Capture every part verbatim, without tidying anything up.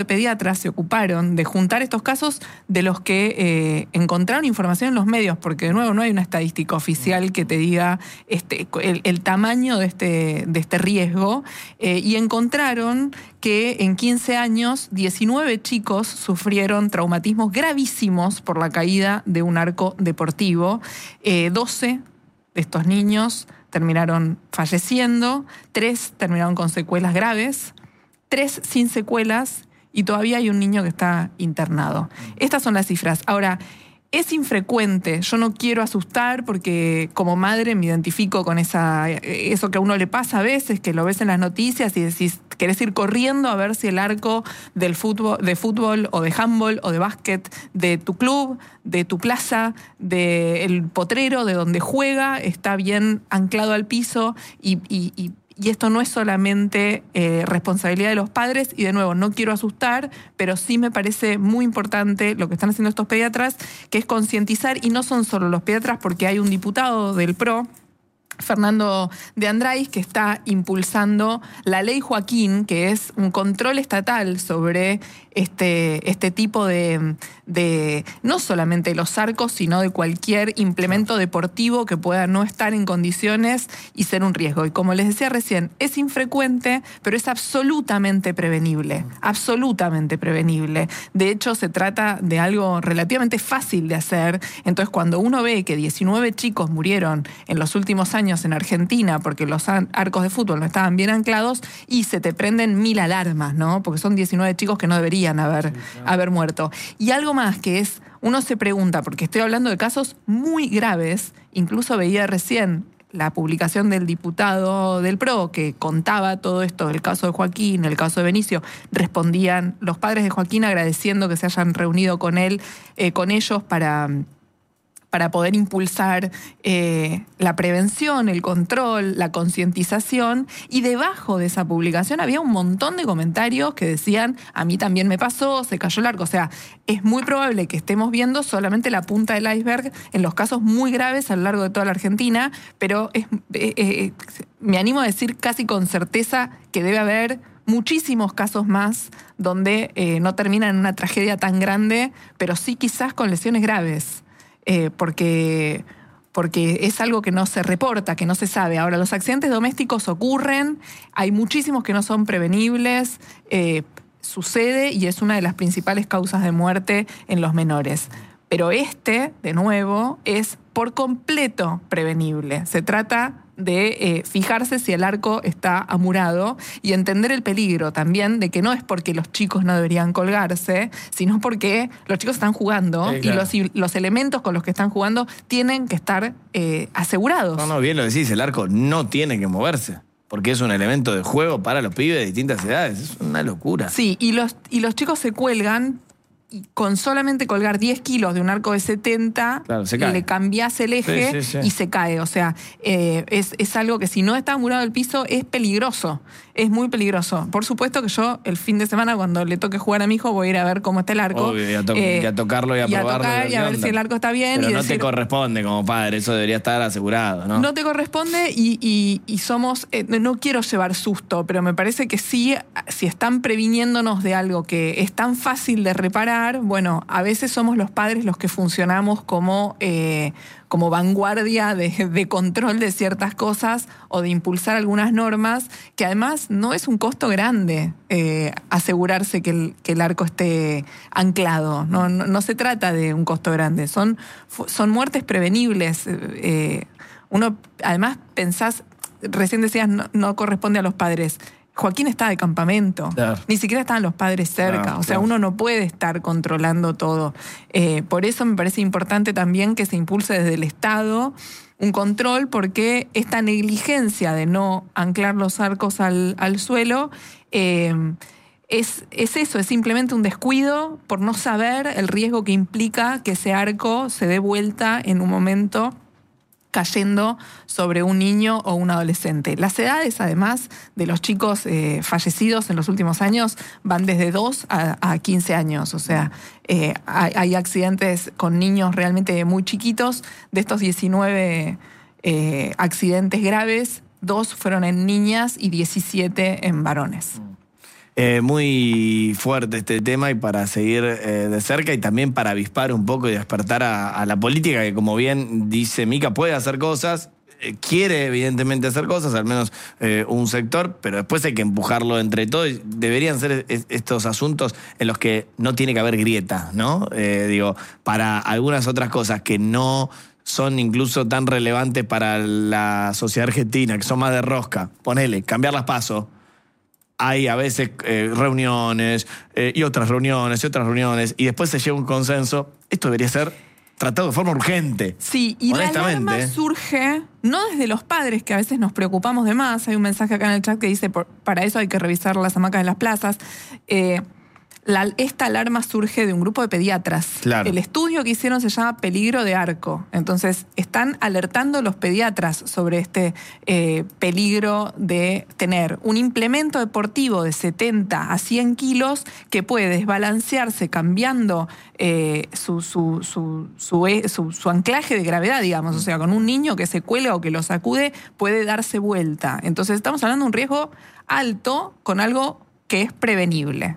pediatras se ocuparon de juntar estos casos de los que eh, encontraron información en los medios, porque de nuevo no hay una estadística oficial que te diga este, el, el tamaño de este, de este riesgo, eh, y encontraron que en quince años diecinueve chicos sufrieron traumatismos gravísimos por la caída de un arco deportivo. Eh, doce de estos niños terminaron falleciendo, tres terminaron con secuelas graves, tres sin secuelas, y todavía hay un niño que está internado. Estas son las cifras. Ahora, es infrecuente, yo no quiero asustar porque como madre me identifico con esa, eso que a uno le pasa a veces, que lo ves en las noticias y decís, querés ir corriendo a ver si el arco del fútbol, de fútbol o de handball o de básquet de tu club, de tu plaza, del potrero, de donde juega, está bien anclado al piso y, y, y Y esto no es solamente eh, responsabilidad de los padres, y de nuevo, no quiero asustar, pero sí me parece muy importante lo que están haciendo estos pediatras, que es concientizar, y no son solo los pediatras, porque hay un diputado del P R O, Fernando de Andrés, que está impulsando la ley Joaquín, que es un control estatal sobre este, este tipo de, de, no solamente los arcos, sino de cualquier implemento deportivo que pueda no estar en condiciones y ser un riesgo. Y como les decía recién, es infrecuente, pero es absolutamente prevenible, absolutamente prevenible. De hecho, se trata de algo relativamente fácil de hacer. Entonces, cuando uno ve que diecinueve chicos murieron en los últimos años en Argentina porque los arcos de fútbol no estaban bien anclados, y se te prenden mil alarmas, ¿no? Porque son diecinueve chicos que no deberían haber, sí, claro. haber muerto. Y algo más que es, uno se pregunta, porque estoy hablando de casos muy graves, incluso veía recién la publicación del diputado del P R O que contaba todo esto, el caso de Joaquín, el caso de Benicio, respondían los padres de Joaquín agradeciendo que se hayan reunido con él, eh, con ellos para... para poder impulsar eh, la prevención, el control, la concientización, y debajo de esa publicación había un montón de comentarios que decían, a mí también me pasó, se cayó el arco. O sea, es muy probable que estemos viendo solamente la punta del iceberg en los casos muy graves a lo largo de toda la Argentina, pero es, eh, eh, me animo a decir casi con certeza que debe haber muchísimos casos más donde eh, no terminan en una tragedia tan grande, pero sí quizás con lesiones graves. Eh, porque, porque es algo que no se reporta, que no se sabe. Ahora, los accidentes domésticos ocurren, hay muchísimos que no son prevenibles, eh, sucede y es una de las principales causas de muerte en los menores. Pero este, de nuevo, es por completo prevenible. Se trata de eh, fijarse si el arco está amurado y entender el peligro también de que no es porque los chicos no deberían colgarse, sino porque los chicos están jugando, sí, claro. y los, los elementos con los que están jugando tienen que estar eh, asegurados. No, no, bien lo decís, el arco no tiene que moverse, porque es un elemento de juego para los pibes de distintas edades. Es una locura. Sí, y los, y los chicos se cuelgan. Y con solamente colgar diez kilos de un arco de setenta, claro, le cambiás el eje, sí, sí, sí. y se cae. O sea, eh, es, es algo que si no está amurado el piso es peligroso. Es muy peligroso. Por supuesto que yo el fin de semana, cuando le toque jugar a mi hijo, voy a ir a ver cómo está el arco. Obvio, y, a to eh, y a tocarlo y a y probarlo. A tocar y a ver si el arco está bien. Pero y no decir, te corresponde como padre, eso debería estar asegurado, ¿no? No te corresponde y, y, y somos... Eh, no quiero llevar susto, pero me parece que sí, si están previniéndonos de algo que es tan fácil de reparar, bueno, a veces somos los padres los que funcionamos como... Eh, como vanguardia de, de control de ciertas cosas o de impulsar algunas normas, que además no es un costo grande eh, asegurarse que el, que el arco esté anclado. No, no, no se trata de un costo grande, son, son muertes prevenibles. Eh, uno, además, pensás, recién decías, no, no corresponde a los padres. Joaquín estaba de campamento, claro. Ni siquiera estaban los padres cerca, claro, o sea, claro. Uno no puede estar controlando todo. Eh, por eso me parece importante también que se impulse desde el Estado un control, porque esta negligencia de no anclar los arcos al, al suelo eh, es, es eso, es simplemente un descuido por no saber el riesgo que implica que ese arco se dé vuelta en un momento cayendo sobre un niño o un adolescente. Las edades, además, de los chicos eh, fallecidos en los últimos años van desde dos a, a quince años. O sea, eh, hay, hay accidentes con niños realmente muy chiquitos. De estos diecinueve eh, accidentes graves, dos fueron en niñas y diecisiete en varones. Eh, muy fuerte este tema y para seguir eh, de cerca y también para avispar un poco y despertar a, a la política que, como bien dice Mica, puede hacer cosas, eh, quiere evidentemente hacer cosas, al menos eh, un sector, pero después hay que empujarlo entre todos. Deberían ser es, estos asuntos en los que no tiene que haber grieta, ¿no? Eh, digo, para algunas otras cosas que no son incluso tan relevantes para la sociedad argentina, que son más de rosca, ponele, cambiar las PASO. Hay a veces eh, reuniones eh, y otras reuniones y otras reuniones y después se llega a un consenso. Esto debería ser tratado de forma urgente. Sí, y la alarma surge no desde los padres, que a veces nos preocupamos de más. Hay un mensaje acá en el chat que dice, por, para eso hay que revisar las hamacas de las plazas. Eh, La, esta alarma surge de un grupo de pediatras. Claro. El estudio que hicieron se llama Peligro de Arco. Entonces, están alertando los pediatras sobre este eh, peligro de tener un implemento deportivo de setenta a cien kilos que puede desbalancearse cambiando eh, su, su, su, su, su, su anclaje de gravedad, digamos. O sea, con un niño que se cuelga o que lo sacude, puede darse vuelta. Entonces, estamos hablando de un riesgo alto con algo que es prevenible.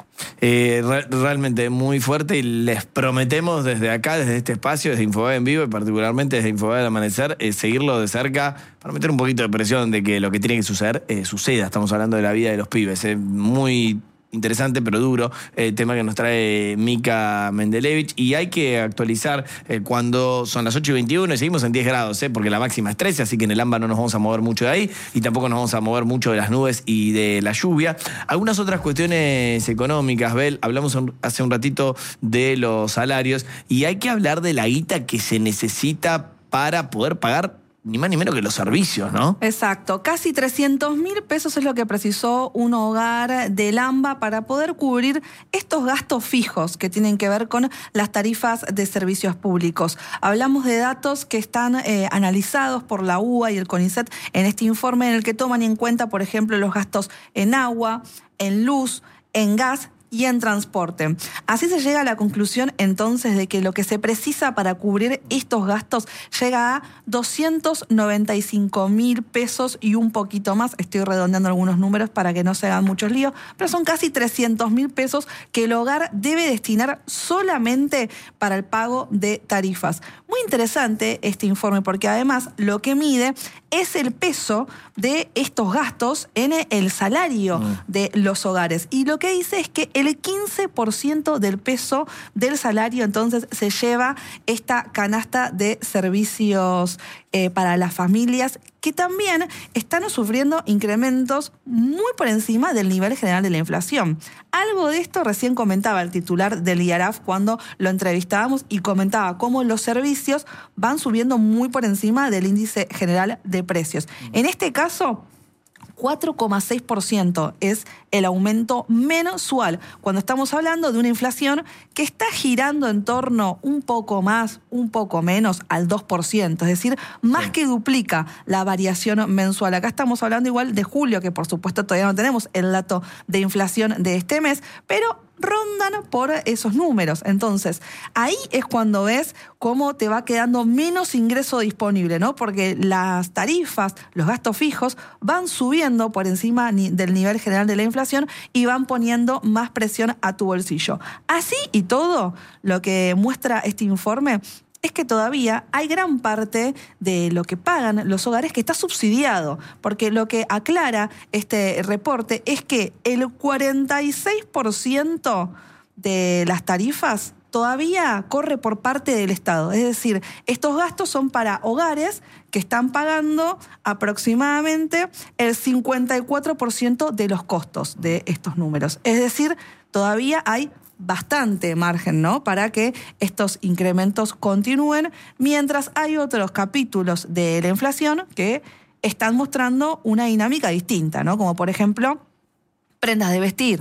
Eh, re realmente muy fuerte y les prometemos desde acá, desde este espacio, desde Infobae en vivo y particularmente desde Infobae al Amanecer, eh, seguirlo de cerca para meter un poquito de presión de que lo que tiene que suceder eh, suceda. Estamos hablando de la vida de los pibes, eh, muy interesante pero duro, eh, tema que nos trae Mica Mendelevich, y hay que actualizar eh, cuando son las ocho y veintiuno y seguimos en diez grados, eh, porque la máxima es trece, así que en el AMBA no nos vamos a mover mucho de ahí y tampoco nos vamos a mover mucho de las nubes y de la lluvia. Algunas otras cuestiones económicas, Bel, hablamos un, hace un ratito de los salarios y hay que hablar de la guita que se necesita para poder pagar ni más ni menos que los servicios, ¿no? Exacto. Casi trescientos mil pesos es lo que precisó un hogar del AMBA para poder cubrir estos gastos fijos que tienen que ver con las tarifas de servicios públicos. Hablamos de datos que están eh, analizados por la U A y el CONICET en este informe en el que toman en cuenta, por ejemplo, los gastos en agua, en luz, en gas y en transporte. Así se llega a la conclusión entonces de que lo que se precisa para cubrir estos gastos llega a doscientos noventa y cinco mil pesos y un poquito más. Estoy redondeando algunos números para que no se hagan muchos líos, pero son casi trescientos mil pesos que el hogar debe destinar solamente para el pago de tarifas. Muy interesante este informe porque además lo que mide es el peso de estos gastos en el salario mm. de los hogares. Y lo que dice es que el quince por ciento del peso del salario entonces se lleva esta canasta de servicios eh, para las familias que también están sufriendo incrementos muy por encima del nivel general de la inflación. Algo de esto recién comentaba el titular del I A R A F cuando lo entrevistábamos y comentaba cómo los servicios van subiendo muy por encima del índice general de precios. En este caso, cuatro coma seis por ciento es el aumento mensual, cuando estamos hablando de una inflación que está girando en torno un poco más, un poco menos al dos por ciento, es decir, más sí. que duplica la variación mensual. Acá estamos hablando igual de julio, que por supuesto todavía no tenemos el dato de inflación de este mes, pero rondan por esos números. Entonces, ahí es cuando ves cómo te va quedando menos ingreso disponible, ¿no? Porque las tarifas, los gastos fijos, van subiendo por encima del nivel general de la inflación y van poniendo más presión a tu bolsillo. Así y todo, lo que muestra este informe es que todavía hay gran parte de lo que pagan los hogares que está subsidiado, porque lo que aclara este reporte es que el cuarenta y seis por ciento de las tarifas todavía corre por parte del Estado. Es decir, estos gastos son para hogares que están pagando aproximadamente el cincuenta y cuatro por ciento de los costos de estos números. Es decir, todavía hay bastante margen, ¿no?, para que estos incrementos continúen, mientras hay otros capítulos de la inflación que están mostrando una dinámica distinta, ¿no? Como por ejemplo, prendas de vestir, sí.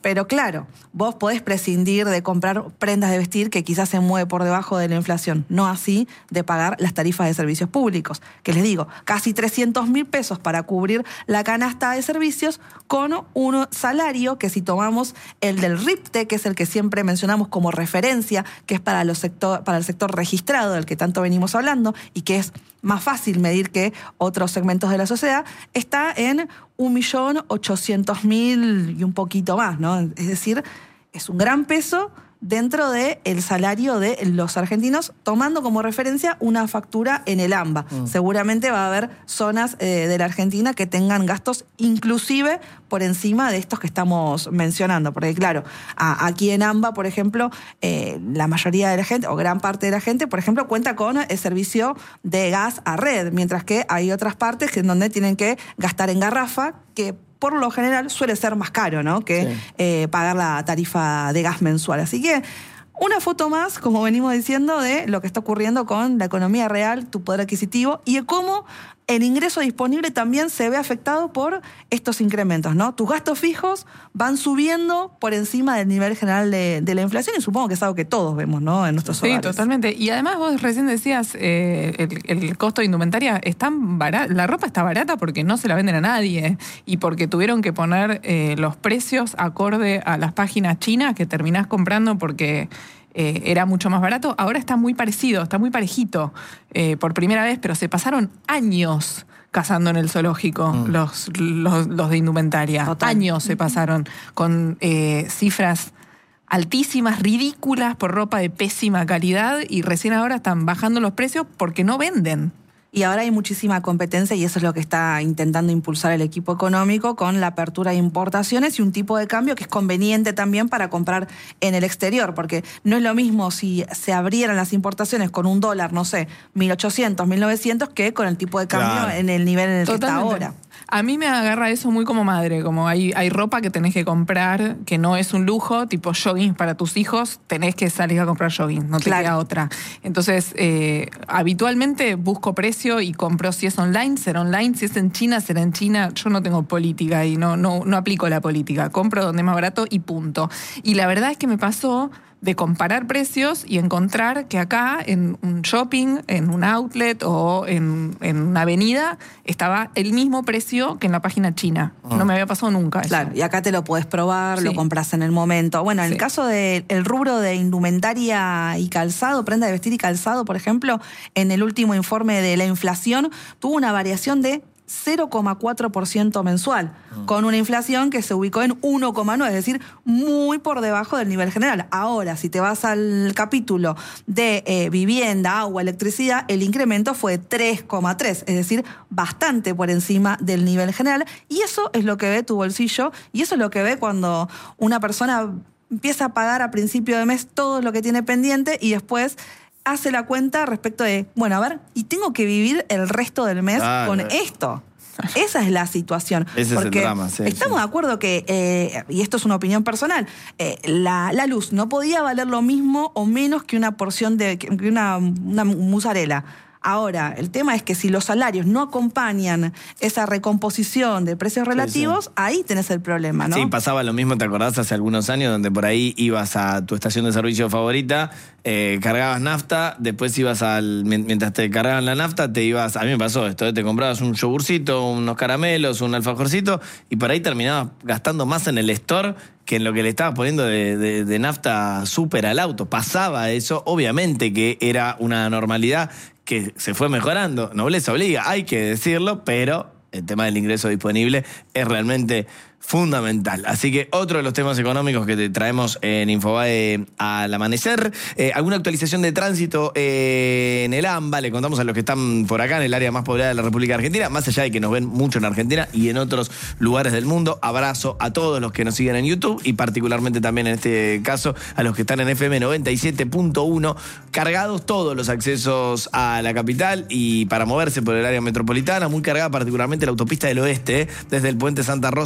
Pero claro, vos podés prescindir de comprar prendas de vestir que quizás se mueve por debajo de la inflación, no así de pagar las tarifas de servicios públicos, que les digo, casi trescientos mil pesos para cubrir la canasta de servicios con un salario que si tomamos el del RIPTE, que es el que siempre mencionamos como referencia, que es para, los sector, para el sector registrado, del que tanto venimos hablando, y que es más fácil medir que otros segmentos de la sociedad, está en un millón ochocientos mil y un poquito más, ¿no? Es decir, es un gran peso dentro del salario de los argentinos, tomando como referencia una factura en el AMBA. Mm. Seguramente va a haber zonas eh, de la Argentina que tengan gastos inclusive por encima de estos que estamos mencionando. Porque claro, a, aquí en AMBA, por ejemplo, eh, la mayoría de la gente, o gran parte de la gente, por ejemplo, cuenta con el servicio de gas a red, mientras que hay otras partes en donde tienen que gastar en garrafa, que por lo general suele ser más caro, ¿no? Que sí. eh, pagar la tarifa de gas mensual. Así que una foto más, como venimos diciendo, de lo que está ocurriendo con la economía real, tu poder adquisitivo, y de cómo el ingreso disponible también se ve afectado por estos incrementos, ¿no? Tus gastos fijos van subiendo por encima del nivel general de, de la inflación, y supongo que es algo que todos vemos, ¿no? En nuestros hogares. Sí, totalmente. Y además vos recién decías, eh, el, el costo de indumentaria es tan barato, la ropa está barata porque no se la venden a nadie y porque tuvieron que poner eh, los precios acorde a las páginas chinas que terminás comprando porque Eh, era mucho más barato. Ahora está muy parecido, está muy parejito eh, por primera vez, pero se pasaron años cazando en el zoológico mm. los, los, los de indumentaria. Total. Años se pasaron con eh, cifras altísimas, ridículas por ropa de pésima calidad, y recién ahora están bajando los precios porque no venden. Y ahora hay muchísima competencia, y eso es lo que está intentando impulsar el equipo económico con la apertura de importaciones y un tipo de cambio que es conveniente también para comprar en el exterior, porque no es lo mismo si se abrieran las importaciones con un dólar, no sé, mil ochocientos, mil novecientos, que con el tipo de cambio claro. en el nivel en el Totalmente. que está ahora. A mí me agarra eso muy como madre, como hay, hay ropa que tenés que comprar que no es un lujo, tipo jogging para tus hijos, tenés que salir a comprar jogging, no te claro. queda otra. Entonces, eh, habitualmente busco precio y compro, si es online, será online, si es en China, será en China. Yo no tengo política y no, no, no aplico la política, compro donde es más barato y punto. Y la verdad es que me pasó de comparar precios y encontrar que acá en un shopping, en un outlet o en, en una avenida estaba el mismo precio que en la página china. Oh. No me había pasado nunca eso. Claro, y acá te lo puedes probar, sí. lo compras en el momento. Bueno, en sí. el caso del rubro de indumentaria y calzado, prenda de vestir y calzado, por ejemplo, en el último informe de la inflación tuvo una variación de cero coma cuatro por ciento mensual, mm. con una inflación que se ubicó en uno coma nueve, es decir, muy por debajo del nivel general. Ahora, si te vas al capítulo de eh, vivienda, agua, electricidad, el incremento fue tres coma tres, es decir, bastante por encima del nivel general, y eso es lo que ve tu bolsillo, y eso es lo que ve cuando una persona empieza a pagar a principio de mes todo lo que tiene pendiente y después hace la cuenta respecto de, bueno, a ver, y tengo que vivir el resto del mes claro. con esto. Esa es la situación. Ese porque es el drama, sí, estamos sí. de acuerdo que, eh, y esto es una opinión personal, eh, la, la luz no podía valer lo mismo o menos que una porción de, que una, una mozzarella. Ahora, el tema es que si los salarios no acompañan esa recomposición de precios relativos, sí, sí. ahí tenés el problema, ¿no? Sí, pasaba lo mismo, ¿te acordás? Hace algunos años, donde por ahí ibas a tu estación de servicio favorita, eh, cargabas nafta, después ibas al... Mientras te cargaban la nafta, te ibas... A mí me pasó esto, ¿eh? Te comprabas un yogurcito, unos caramelos, un alfajorcito, y por ahí terminabas gastando más en el store que en lo que le estabas poniendo de, de, de nafta súper al auto. Pasaba eso, obviamente que era una normalidad que se fue mejorando, nobleza obliga, hay que decirlo, pero el tema del ingreso disponible es realmente fundamental. Así que otro de los temas económicos que te traemos en Infobae al amanecer. Eh, alguna actualización de tránsito eh, en el AMBA, le contamos a los que están por acá en el área más poblada de la República Argentina, más allá de que nos ven mucho en Argentina y en otros lugares del mundo. Abrazo a todos los que nos siguen en YouTube y particularmente también en este caso a los que están en F M noventa y siete punto uno, cargados todos los accesos a la capital y para moverse por el área metropolitana, muy cargada particularmente la autopista del oeste, eh, desde el Puente Santa Rosa a Capital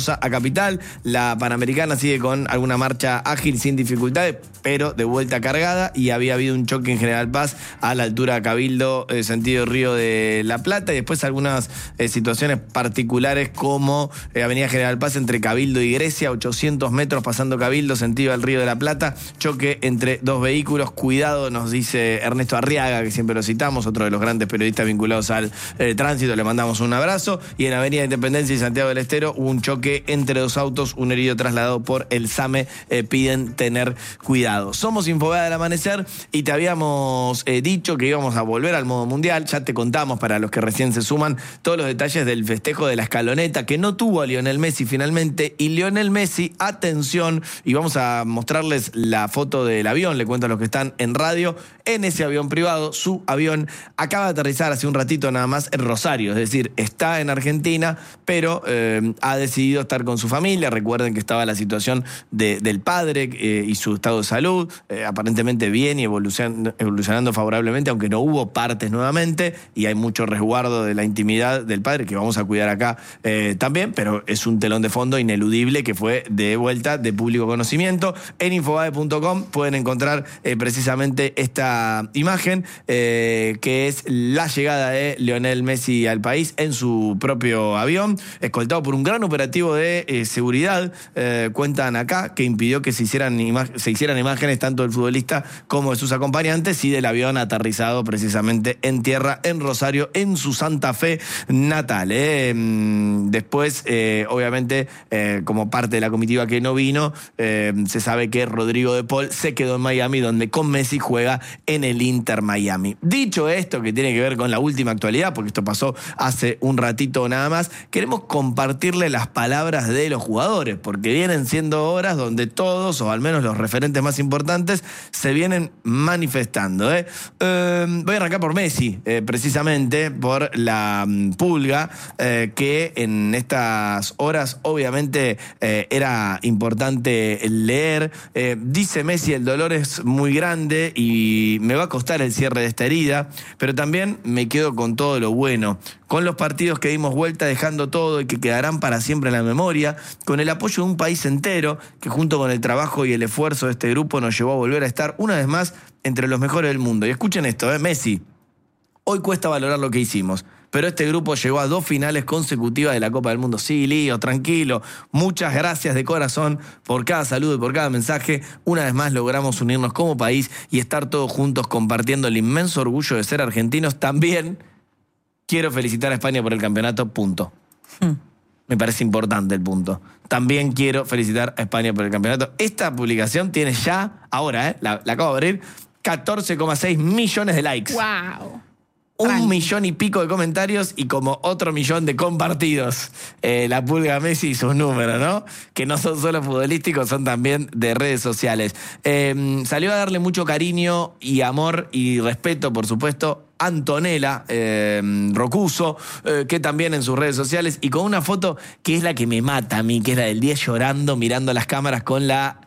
capital. La Panamericana sigue con alguna marcha ágil sin dificultades, pero de vuelta cargada, y había habido un choque en General Paz a la altura de Cabildo, eh, sentido Río de la Plata, y después algunas eh, situaciones particulares como eh, Avenida General Paz entre Cabildo y Grecia, ochocientos metros pasando Cabildo, sentido al Río de la Plata, choque entre dos vehículos. Cuidado, nos dice Ernesto Arriaga, que siempre lo citamos, otro de los grandes periodistas vinculados al eh, tránsito, le mandamos un abrazo. Y en Avenida Independencia y Santiago del Estero hubo un choque entre dos autos, un herido trasladado por el SAME, eh, piden tener cuidado. Somos Infovea del Amanecer y te habíamos eh, dicho que íbamos a volver al modo mundial. Ya te contamos, para los que recién se suman, todos los detalles del festejo de la escaloneta, que no tuvo a Lionel Messi finalmente. Y Lionel Messi, atención, y vamos a mostrarles la foto del avión, le cuento a los que están en radio, en ese avión privado, su avión acaba de aterrizar hace un ratito nada más en Rosario, es decir, está en Argentina, pero eh, ha decidido estar con su familia. Recuerden que estaba la situación de, del padre eh, y su estado de salud, eh, aparentemente bien y evolucion, evolucionando favorablemente, aunque no hubo partes nuevamente, y hay mucho resguardo de la intimidad del padre, que vamos a cuidar acá eh, también, pero es un telón de fondo ineludible que fue de vuelta de público conocimiento. En infobae punto com pueden encontrar eh, precisamente esta imagen, eh, que es la llegada de Lionel Messi al país en su propio avión, escoltado por un gran operativo de eh, seguridad. Eh, cuentan acá que impidió que se hicieran, ima- se hicieran imágenes tanto del futbolista como de sus acompañantes y del avión aterrizado precisamente en tierra en Rosario, en su Santa Fe natal. Eh. Después, eh, obviamente, eh, como parte de la comitiva que no vino, eh, se sabe que Rodrigo de Paul se quedó en Miami, donde con Messi juega en el Inter Miami. Dicho esto, que tiene que ver con la última actualidad, porque esto pasó hace un ratito nada más, queremos compartirle las palabras de los jugadores, porque vienen siendo horas donde todos, o al menos los referentes más importantes, se vienen manifestando. ¿eh? Eh, voy a arrancar por Messi, eh, precisamente por la um, pulga, eh, que en estas horas obviamente eh, era importante leer. Eh, dice Messi, el dolor es muy grande y me va a costar el cierre de esta herida, pero también me quedo con todo lo bueno, con los partidos que dimos vuelta dejando todo y que quedarán para siempre en la memoria, con el apoyo de un país entero que junto con el trabajo y el esfuerzo de este grupo nos llevó a volver a estar una vez más entre los mejores del mundo. Y escuchen esto, ¿eh? Messi, hoy cuesta valorar lo que hicimos, pero este grupo llegó a dos finales consecutivas de la Copa del Mundo. Sí, Lío, tranquilo. Muchas gracias de corazón por cada saludo y por cada mensaje. Una vez más logramos unirnos como país y estar todos juntos compartiendo el inmenso orgullo de ser argentinos. También quiero felicitar a España por el campeonato, punto. Hmm. Me parece importante el punto. También quiero felicitar a España por el campeonato. Esta publicación tiene ya, ahora, ¿eh? la, la acabo de abrir, catorce coma seis millones de likes. ¡Wow! Un Tranqui. millón y pico de comentarios y como otro millón de compartidos. Eh, la pulga Messi y sus números, ¿no? Que no son solo futbolísticos, son también de redes sociales. Eh, salió a darle mucho cariño y amor y respeto, por supuesto, Antonella eh, Rocuso, eh, que también en sus redes sociales, y con una foto que es la que me mata a mí, que es la del diez llorando, mirando las cámaras con la...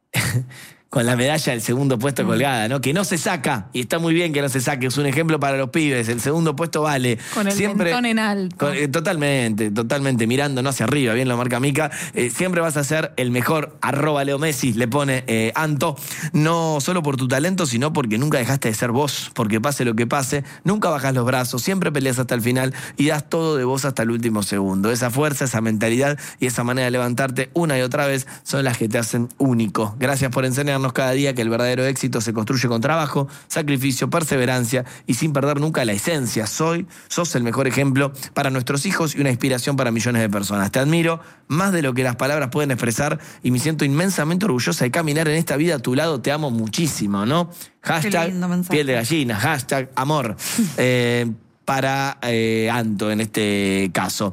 con la medalla del segundo puesto mm. colgada, ¿no? Que no se saca, y está muy bien que no se saque, es un ejemplo para los pibes, el segundo puesto vale. Con el siempre, mentón en alto. Con, eh, totalmente, totalmente, mirando no hacia arriba, bien lo marca Mica, eh, siempre vas a ser el mejor, arroba Leo Messi, le pone eh, Anto, no solo por tu talento, sino porque nunca dejaste de ser vos, porque pase lo que pase, nunca bajás los brazos, siempre peleas hasta el final y das todo de vos hasta el último segundo. Esa fuerza, esa mentalidad y esa manera de levantarte una y otra vez son las que te hacen único. Gracias por enseñarnos cada día que el verdadero éxito se construye con trabajo, sacrificio, perseverancia y sin perder nunca la esencia. Soy, sos el mejor ejemplo para nuestros hijos y una inspiración para millones de personas. Te admiro más de lo que las palabras pueden expresar y me siento inmensamente orgullosa de caminar en esta vida a tu lado. Te amo muchísimo, ¿no? Hashtag piel de gallina, hashtag amor. eh, para eh, Anto en este caso.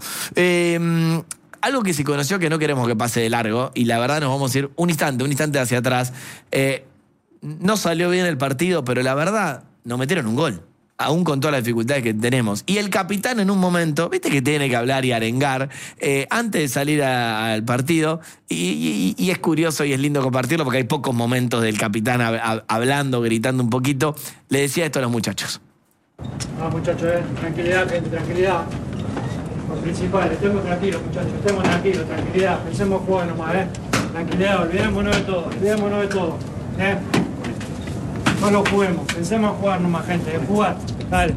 Eh, Algo que se conoció que no queremos que pase de largo, y la verdad nos vamos a ir un instante, un instante hacia atrás. Eh, no salió bien el partido, pero la verdad nos metieron un gol, aún con todas las dificultades que tenemos. Y el capitán en un momento, viste que tiene que hablar y arengar, eh, antes de salir a, al partido, y, y, y es curioso y es lindo compartirlo porque hay pocos momentos del capitán a, a, hablando, gritando un poquito, le decía esto a los muchachos. Ah, muchachos, eh. tranquilidad, gente, tranquilidad. Lo principal, estemos tranquilos, muchachos, estemos tranquilos, tranquilidad, pensemos jugar nomás, ¿eh? Tranquilidad, olvidémonos de todo, olvidémonos de todo, ¿eh? No lo juguemos, pensemos en jugar nomás, gente, en jugar, dale.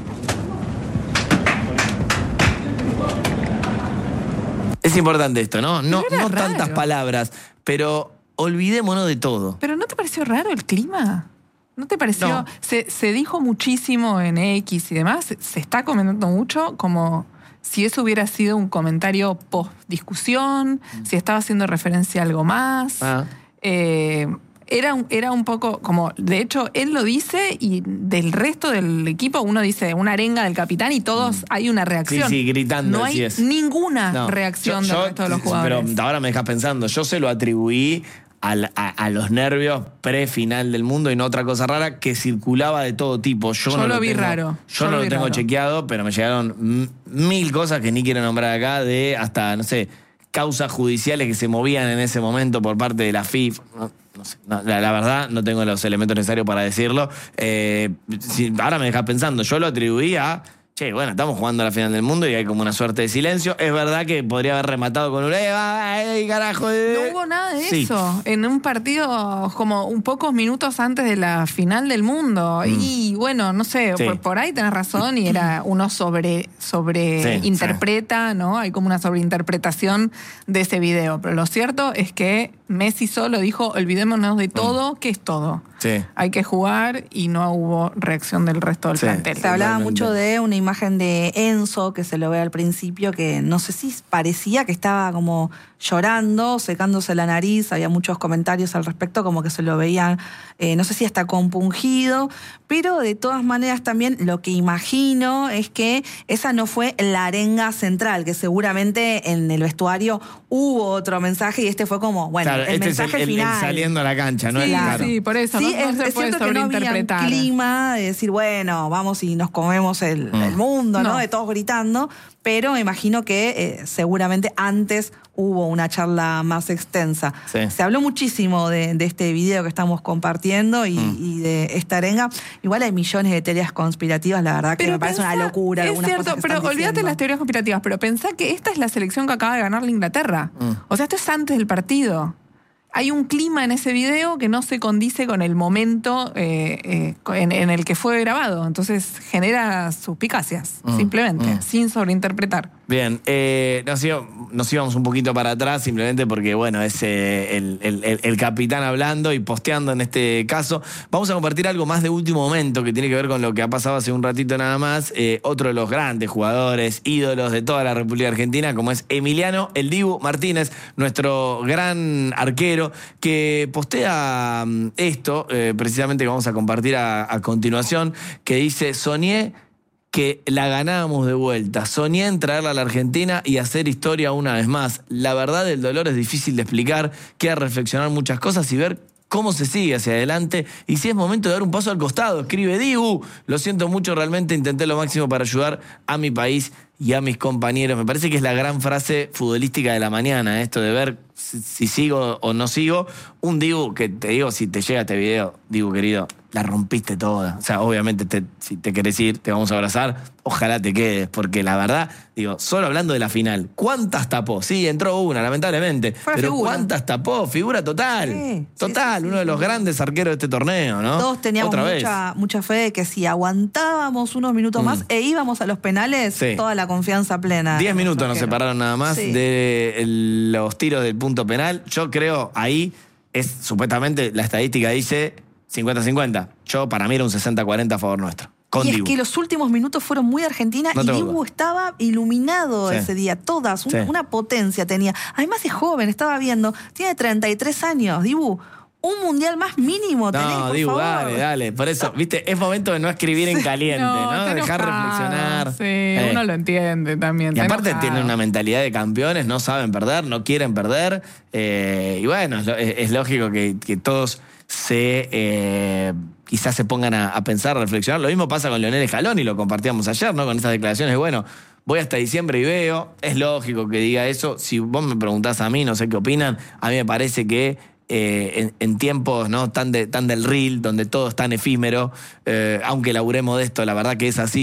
Es importante esto, ¿no? No, Pero era no raro. tantas palabras, pero olvidémonos de todo. ¿Pero no te pareció raro el clima? ¿No te pareció? No. Se, se dijo muchísimo en X y demás, se está comentando mucho como si eso hubiera sido un comentario post-discusión, si estaba haciendo referencia a algo más. Ah. Eh, era, un- era un poco como, de hecho, él lo dice y del resto del equipo uno dice una arenga del capitán y todos hay una reacción. Sí, sí, gritando, No hay así es. ninguna No, reacción yo- del yo- resto de los jugadores. Pero ahora me dejas pensando, yo se lo atribuí al- a, a los nervios pre-final del mundo y no otra cosa rara que circulaba de todo tipo. Yo, Yo no lo lo vi tengo- raro. Yo, Yo no lo lo vi tengo raro. chequeado, pero me llegaron m- mil cosas que ni quiero nombrar acá, de hasta, no sé, causas judiciales que se movían en ese momento por parte de la F I F. No, no sé, no, la, la verdad no tengo los elementos necesarios para decirlo. Eh, si- ahora me dejas pensando, yo lo atribuí a... Che, bueno, estamos jugando a la final del mundo y hay como una suerte de silencio. Es verdad que podría haber rematado con un... ¡Ay, carajo! eh". No hubo nada de Sí. eso. En un partido como un pocos minutos antes de la final del mundo. Y bueno, no sé, Sí. por, por ahí tenés razón y era uno sobre, sobre Sí, interpreta, ¿no? Hay como una sobreinterpretación de ese video. Pero lo cierto es que Messi solo dijo, olvidémonos de todo, ¿qué es todo? Sí. Hay que jugar y no hubo reacción del resto del Sí. plantel. Se hablaba Totalmente. mucho de una imagen de Enzo, que se lo ve al principio, que no sé si parecía que estaba como llorando, secándose la nariz, había muchos comentarios al respecto, como que se lo veían, eh, no sé si hasta compungido, pero de todas maneras también lo que imagino es que esa no fue la arenga central, que seguramente en el vestuario hubo otro mensaje y este fue como, bueno, Claro, el este es el, mensaje el- el final. saliendo a la cancha, ¿no? Sí, Es claro. claro. sí, por eso. Sí, no, no es, se es puede cierto que no había un sobreinterpretar. clima de decir, bueno, vamos y nos comemos el, Mm. el mundo, ¿no? No. De todos gritando, pero me imagino que eh, seguramente antes hubo una charla más extensa. Sí. Se habló muchísimo de, de este video que estamos compartiendo y, Mm. y de esta arenga. Igual hay millones de teorías conspirativas, la verdad que me parece pensá- una locura Es algunas cierto, cosas que pero están olvídate de diciendo. las teorías conspirativas, pero pensá que esta es la selección que acaba de ganar la Inglaterra. Mm. O sea, esto es antes del partido. Hay un clima en ese video que no se condice con el momento eh, eh, en, en el que fue grabado. Entonces genera suspicacias, Mm, simplemente, mm. sin sobreinterpretar. Bien, eh, nos, íbamos, nos íbamos un poquito para atrás simplemente porque, bueno, es eh, el, el- el- el capitán hablando y posteando en este caso. Vamos a compartir algo más de último momento que tiene que ver con lo que ha pasado hace un ratito nada más. Eh, otro de los grandes jugadores, ídolos de toda la República Argentina, como es Emiliano El Dibu Martínez, nuestro gran arquero, que postea mm, esto, eh, precisamente que vamos a compartir a, a continuación, que dice, soñé que la ganábamos de vuelta. Soñé en traerla a la Argentina y hacer historia una vez más. La verdad, el dolor es difícil de explicar, queda reflexionar muchas cosas y ver cómo se sigue hacia adelante y si es momento de dar un paso al costado. Escribe Dibu, lo siento mucho, realmente intenté lo máximo para ayudar a mi país y a mis compañeros. Me parece que es la gran frase futbolística de la mañana, esto de ver si, si sigo o no sigo. Un Dibu que te digo, si te llega este video, Dibu querido, la rompiste toda. O sea, obviamente te- si te querés ir, te vamos a abrazar. Ojalá te quedes, porque la verdad, digo, solo hablando de la final, ¿cuántas tapó? Sí, entró una, lamentablemente. Fue pero figura. ¿cuántas tapó? Figura total. Sí, total, sí, sí, uno sí. de los grandes arqueros de este torneo, ¿no? Todos teníamos Otra vez. mucha, mucha fe de que si aguantábamos unos minutos Mm. más e íbamos a los penales, Sí. toda la confianza plena. Diez en minutos nuestro nos arquero. separaron nada más Sí. de el- los tiros del punto penal. Yo creo ahí es supuestamente la estadística dice cincuenta cincuenta. Yo para mí era un sesenta cuarenta a favor nuestro. Con Y es Dibu. que los últimos minutos fueron muy Argentina No y tengo Dibu duda. estaba iluminado Sí. ese día, todas, un- Sí. una potencia tenía. Además es joven, estaba viendo, tiene treinta y tres años, Dibu, un mundial más mínimo tenés, No, por Dibu, favor. dale, dale. Por eso, viste, es momento de no escribir en caliente, ¿no? está Dejar enojado, reflexionar. Sí, Eh. uno lo entiende también. Y está aparte enojado. tienen una mentalidad de campeones, no saben perder, no quieren perder. eh, y bueno, es, lo- es- es lógico que, que todos se eh, quizás se pongan a, a pensar, a reflexionar. Lo mismo pasa con Leonel Scaloni, lo compartíamos ayer, ¿no? Con esas declaraciones de, bueno, voy hasta diciembre y veo. Es lógico que diga eso. Si vos me preguntás a mí, no sé qué opinan, a mí me parece que eh, en, en tiempos no tan, de, tan del reel, donde todo es tan efímero, eh, aunque laburemos de esto, la verdad que es así,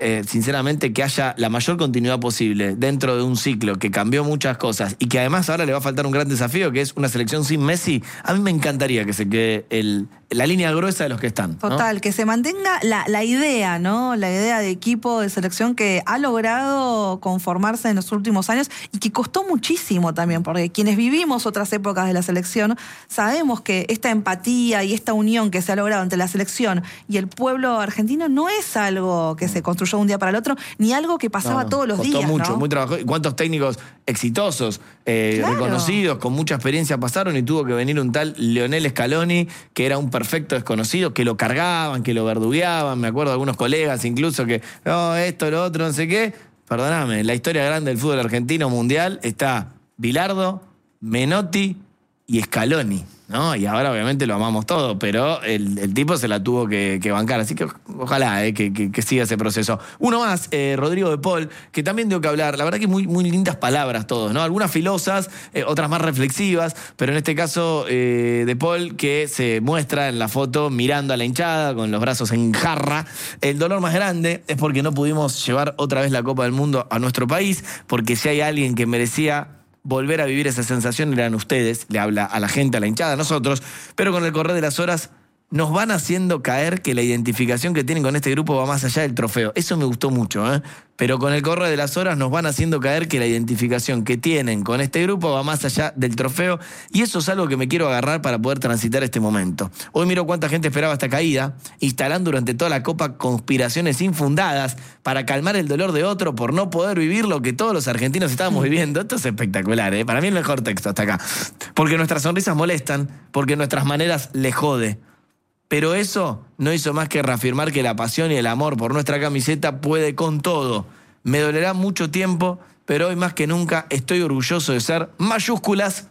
eh, sinceramente, que haya la mayor continuidad posible dentro de un ciclo que cambió muchas cosas y que además ahora le va a faltar un gran desafío, que es una selección sin Messi. A mí me encantaría que se quede el, la línea gruesa de los que están, ¿no? Total, que se mantenga la, la idea, ¿no? La idea de equipo, de selección que ha logrado conformarse en los últimos años y que costó muchísimo también, porque quienes vivimos otras épocas de la selección sabemos que esta empatía y esta unión que se ha logrado entre la selección y el pueblo argentino no es algo que se construyó de un día para el otro, ni algo que pasaba No, todos los costó días, mucho, ¿no? muy trabajoso. ¿Y cuántos técnicos exitosos, eh, Claro. reconocidos, con mucha experiencia pasaron y tuvo que venir un tal Lionel Scaloni, que era un perfecto desconocido, que lo cargaban, que lo verdugueaban? Me acuerdo de algunos colegas incluso que, no, esto, lo otro, no sé qué. Perdóname, la historia grande del fútbol argentino mundial está Bilardo, Menotti y Scaloni, ¿no? Y ahora obviamente lo amamos todo, pero el, el tipo se la tuvo que, que bancar, así que ojalá eh, que, que, que siga ese proceso. Uno más, eh, Rodrigo de Paul, que también tengo que hablar, la verdad que muy, muy lindas palabras todos, ¿no? Algunas filosas, eh, otras más reflexivas, pero en este caso eh, de Paul, que se muestra en la foto mirando a la hinchada con los brazos en jarra. El dolor más grande es porque no pudimos llevar otra vez la Copa del Mundo a nuestro país, porque si hay alguien que merecía volver a vivir esa sensación eran ustedes, le habla a la gente, a la hinchada, a nosotros, pero con el correr de las horas nos van haciendo caer que la identificación que tienen con este grupo va más allá del trofeo. Eso me gustó mucho, ¿eh? Pero con el correr de las horas nos van haciendo caer que la identificación que tienen con este grupo va más allá del trofeo, y eso es algo que me quiero agarrar para poder transitar este momento. Hoy miro cuánta gente esperaba esta caída, instalando durante toda la Copa conspiraciones infundadas para calmar el dolor de otro por no poder vivir lo que todos los argentinos estábamos viviendo. Esto es espectacular, ¿eh? Para mí el mejor texto hasta acá. Porque nuestras sonrisas molestan, porque nuestras maneras le jode. Pero eso no hizo más que reafirmar que la pasión y el amor por nuestra camiseta puede con todo. Me dolerá mucho tiempo, pero hoy más que nunca estoy orgulloso de ser mayúsculas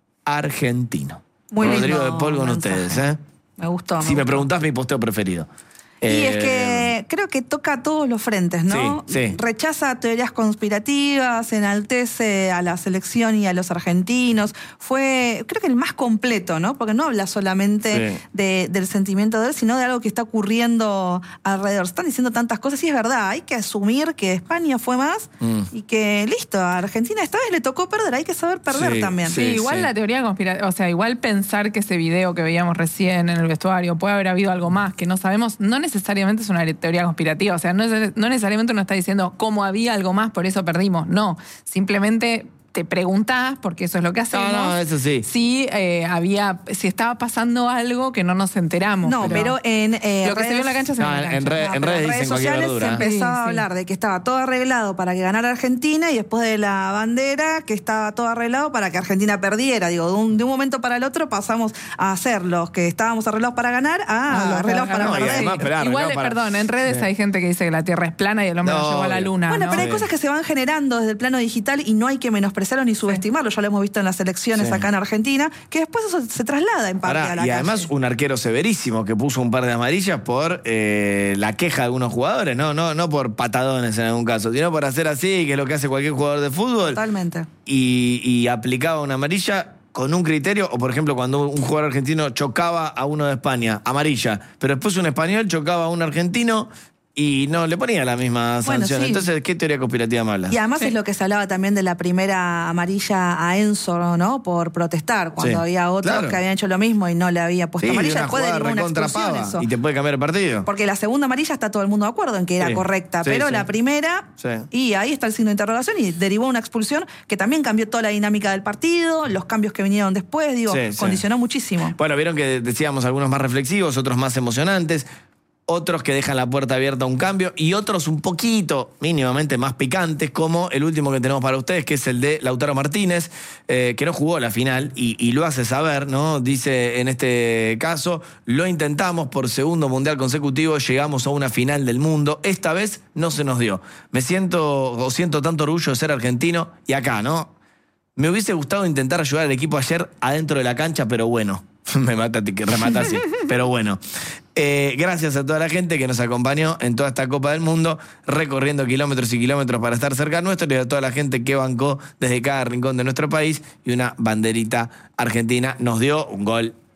argentino. Muy Rodrigo lindo de Paul con mensaje. ustedes, ¿eh? Me gustó. Si me gustó. preguntás, mi posteo preferido. Y Eh, es que creo que toca todos los frentes, ¿no? Sí, sí. Rechaza teorías conspirativas, enaltece a la selección y a los argentinos. Fue, creo que el más completo, ¿no? Porque no habla solamente Sí. de, del sentimiento de él, sino de algo que está ocurriendo alrededor. Se están diciendo tantas cosas y es verdad, hay que asumir que España fue más Mm. y que listo, a Argentina esta vez le tocó perder, hay que saber perder Sí, también. Sí, Sí, igual sí. la teoría conspirativa, o sea, igual pensar que ese video que veíamos recién en el vestuario puede haber habido algo más que no sabemos, no necesariamente es una teoría conspirativa, o sea, no, es- no necesariamente uno está diciendo cómo había algo más, por eso perdimos, no, simplemente te preguntás, porque eso es lo que hacemos, No, no, eso sí. si eh, había, si estaba pasando algo que no nos enteramos. No, pero, en eh, lo que se vio en la cancha se No, vio en la en cancha. red- No, en pero redes dicen cualquier sociales verdura, se ¿eh? empezaba Sí, a sí. hablar de que estaba todo arreglado para que ganara Argentina y después de la bandera que estaba todo arreglado para que Argentina perdiera. Digo, de un, de un momento para el otro pasamos a ser los que estábamos arreglados para ganar a Ah, los arreglados para no, y perder. además, esperá, Igual, arreglado para- perdón, en redes Sí. hay gente que dice que la Tierra es plana y el hombre No, no llegó a la obvio. luna. Bueno, ¿no? pero hay Sí. cosas que se van generando desde el plano digital y no hay que menospreciarlo ni subestimarlo. Ya lo hemos visto en las elecciones Sí. acá en Argentina, que después eso se traslada en parte Pará, a la y además calle. un arquero severísimo que puso un par de amarillas por eh, la queja de algunos jugadores, no, no, no por patadones en algún caso, sino por hacer así, que es lo que hace cualquier jugador de fútbol, Totalmente. y, y aplicaba una amarilla con un criterio, o por ejemplo cuando un jugador argentino chocaba a uno de España, amarilla, pero después un español chocaba a un argentino y no le ponía la misma Bueno, sanción. sí. Entonces, ¿qué teoría conspirativa me hablas? Y además Sí. es lo que se hablaba también de la primera amarilla a Enzo, ¿no? Por protestar, cuando Sí, había otros claro. que habían hecho lo mismo y no le había puesto Sí, de amarilla, una después jugada derivó una recontra expulsión pava, eso. y te puede cambiar el partido. Porque la segunda amarilla está todo el mundo de acuerdo en que era Sí. correcta, Sí, pero sí. la primera, Sí. y ahí está el signo de interrogación, y derivó una expulsión que también cambió toda la dinámica del partido, los cambios que vinieron después, digo, Sí, sí. condicionó muchísimo. Bueno, vieron que decíamos algunos más reflexivos, otros más emocionantes, otros que dejan la puerta abierta a un cambio y otros un poquito, mínimamente más picantes, como el último que tenemos para ustedes, que es el de Lautaro Martínez, eh, que no jugó la final y, y lo hace saber, ¿no? Dice en este caso, lo intentamos por segundo mundial consecutivo, llegamos a una final del mundo, esta vez no se nos dio. Me siento, o siento tanto orgullo de ser argentino y acá, ¿no? Me hubiese gustado intentar ayudar al equipo ayer adentro de la cancha, pero bueno. Me mata, que remata así. Pero bueno. Eh, gracias a toda la gente que nos acompañó en toda esta Copa del Mundo, recorriendo kilómetros y kilómetros para estar cerca nuestro, y a toda la gente que bancó desde cada rincón de nuestro país y una banderita argentina. Nos dio un gol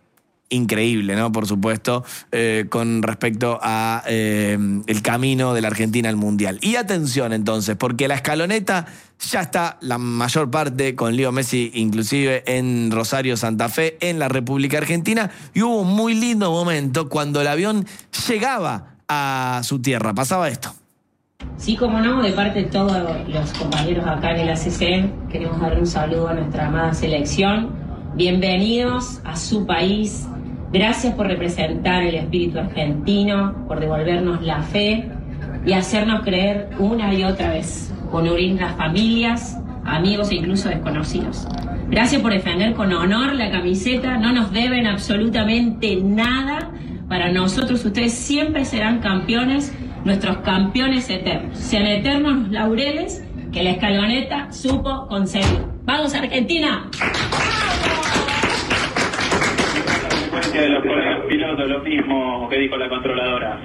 increíble, ¿no? Por supuesto, eh, con respecto a eh, el camino de la Argentina al Mundial. Y atención entonces, porque la escaloneta ya está la mayor parte con Leo Messi, inclusive en Rosario, Santa Fe, en la República Argentina, y hubo un muy lindo momento cuando el avión llegaba a su tierra. Pasaba esto. Sí, como no, de parte de todos los compañeros acá en el A C C, queremos darle un saludo a nuestra amada selección. Bienvenidos a su país. Gracias por representar el espíritu argentino, por devolvernos la fe y hacernos creer una y otra vez, por unir las familias, amigos e incluso desconocidos. Gracias por defender con honor la camiseta. No nos deben absolutamente nada. Para nosotros ustedes siempre serán campeones, nuestros campeones eternos. Sean eternos los laureles que la escaloneta supo conseguir. ¡Vamos, Argentina! De los pilotos, lo mismo que dijo la controladora.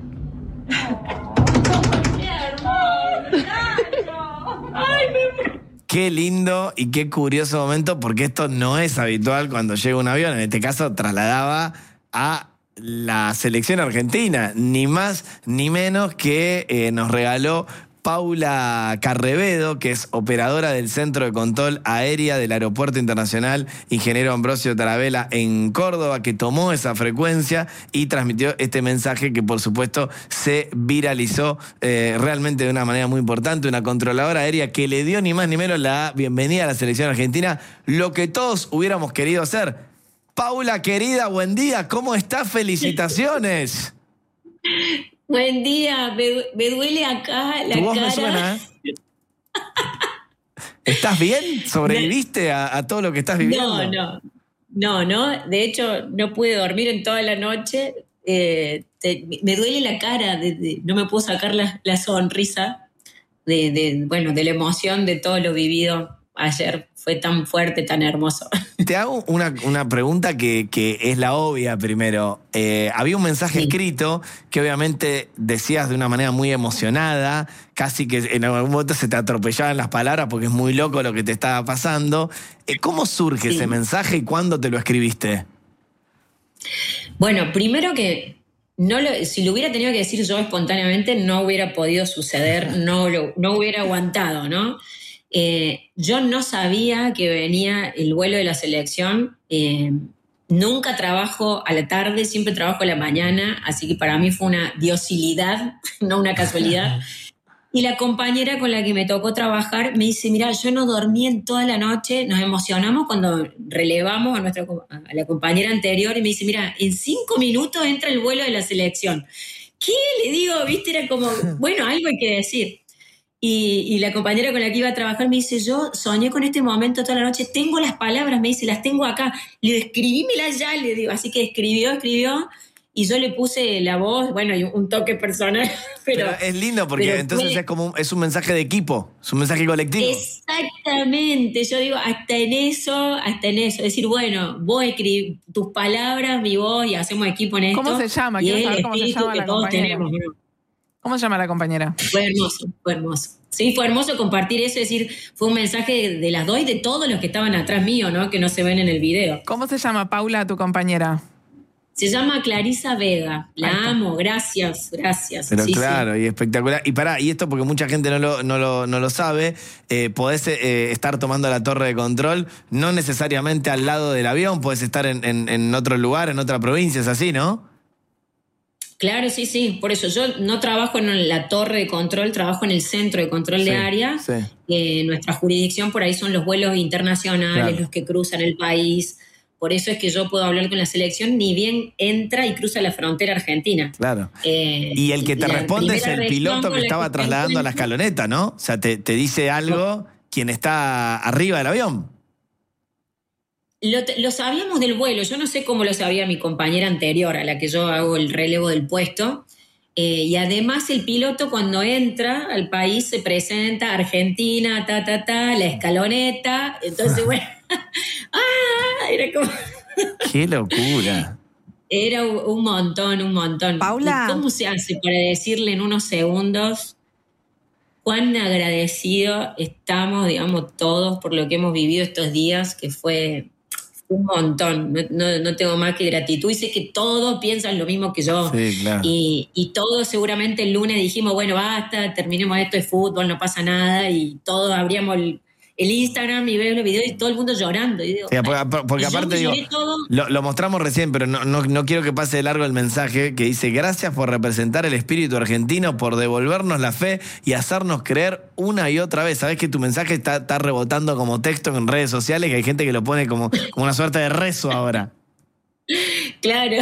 Qué lindo y qué curioso momento, porque esto no es habitual cuando llega un avión. En este caso trasladaba a la selección argentina, ni más ni menos que eh, nos regaló Paula Carrevedo, que es operadora del Centro de Control Aérea del Aeropuerto Internacional Ingeniero Ambrosio Tarabella en Córdoba, que tomó esa frecuencia y transmitió este mensaje que por supuesto se viralizó eh, realmente de una manera muy importante. Una controladora aérea que le dio ni más ni menos la bienvenida a la selección argentina, lo que todos hubiéramos querido hacer. Paula, querida, buen día, ¿cómo estás? Felicitaciones. Buen día, me, me duele acá la Tu voz cara. me suena, ¿eh? ¿Estás bien? ¿Sobreviviste a, a todo lo que estás viviendo? No, no, no, no. De hecho, no pude dormir en toda la noche. Eh, te, me duele la cara, de, de, no me puedo sacar la, la sonrisa de, de, bueno, de la emoción de todo lo vivido ayer. Fue tan fuerte, tan hermoso. Te hago una, una pregunta que, que es la obvia primero. Eh, había un mensaje sí. escrito que obviamente decías de una manera muy emocionada, casi que en algún momento se te atropellaban las palabras porque es muy loco lo que te estaba pasando. Eh, ¿Cómo surge sí. ese mensaje y cuándo te lo escribiste? Bueno, primero que no lo, si lo hubiera tenido que decir yo espontáneamente no hubiera podido suceder, no, lo, no hubiera aguantado, ¿no? Eh, yo no sabía que venía el vuelo de la selección, eh, nunca trabajo a la tarde, siempre trabajo a la mañana, así que para mí fue una diosilidad, no una casualidad. Y la compañera con la que me tocó trabajar me dice, mira, yo no dormí en toda la noche, nos emocionamos cuando relevamos a, nuestra, a la compañera anterior y me dice, mira, en cinco minutos entra el vuelo de la selección. ¿Qué? Le digo, viste, era como, bueno, algo hay que decir. Y, y la compañera con la que iba a trabajar me dice, yo soñé con este momento toda la noche, tengo las palabras, me dice, las tengo acá. Le digo, escribímelas ya, le digo. Así que escribió, escribió, y yo le puse la voz, bueno, y un toque personal. Pero, pero es lindo porque entonces fue, es como un, es un mensaje de equipo, es un mensaje colectivo. Exactamente, yo digo, hasta en eso, hasta en eso. Es decir, bueno, vos escribís tus palabras, mi voz, y hacemos equipo en esto. ¿Cómo se llama? Quiero saber cómo se llama la compañera. Tenemos, ¿no? ¿Cómo se llama la compañera? Fue hermoso, fue hermoso. Sí, fue hermoso compartir eso, es decir, fue un mensaje de las dos y de todos los que estaban atrás mío, ¿no? Que no se ven en el video. ¿Cómo se llama, Paula, tu compañera? Se llama Clarisa Vega. La amo, gracias, gracias. Pero sí, claro, sí. Y espectacular. Y pará, y esto porque mucha gente no lo, no lo, no lo sabe, eh, podés eh, estar tomando la torre de control, no necesariamente al lado del avión, podés estar en, en, en otro lugar, en otra provincia, es así, ¿no? Claro, sí, sí. Por eso yo no trabajo en la torre de control, trabajo en el centro de control de sí, área. Sí. Eh, nuestra jurisdicción por ahí son los vuelos internacionales, claro. Los que cruzan el país. Por eso es que yo puedo hablar con la selección, ni bien entra y cruza la frontera argentina. Claro. Eh, y el que te responde es el piloto que estaba trasladando a la escaloneta, ¿no? O sea, te, te dice algo no. Quien está arriba del avión. Lo, lo sabíamos del vuelo, yo no sé cómo lo sabía mi compañera anterior a la que yo hago el relevo del puesto, eh, y además el piloto cuando entra al país se presenta Argentina, ta, ta, ta, la escaloneta, entonces bueno, ¡ah! Era como... ¡Qué locura! Era un montón, un montón. Paula. ¿Y cómo se hace para decirle en unos segundos cuán agradecidos estamos, digamos, todos por lo que hemos vivido estos días, que fue... un montón. No, no, no tengo más que gratitud y sé que todos piensan lo mismo que yo. Sí, claro. Y, y todos seguramente el lunes dijimos, bueno, basta, terminemos esto de fútbol, no pasa nada. Y todos abríamos el, el Instagram y veo los videos y todo el mundo llorando. Y digo, Sí, porque, porque y yo aparte me digo, lloré todo. lo, lo mostramos recién, pero no, no, no quiero que pase de largo el mensaje que dice: gracias por representar el espíritu argentino, por devolvernos la fe y hacernos creer una y otra vez. Sabés que tu mensaje está, está rebotando como texto en redes sociales, que hay gente que lo pone como, como una suerte de rezo ahora. Claro.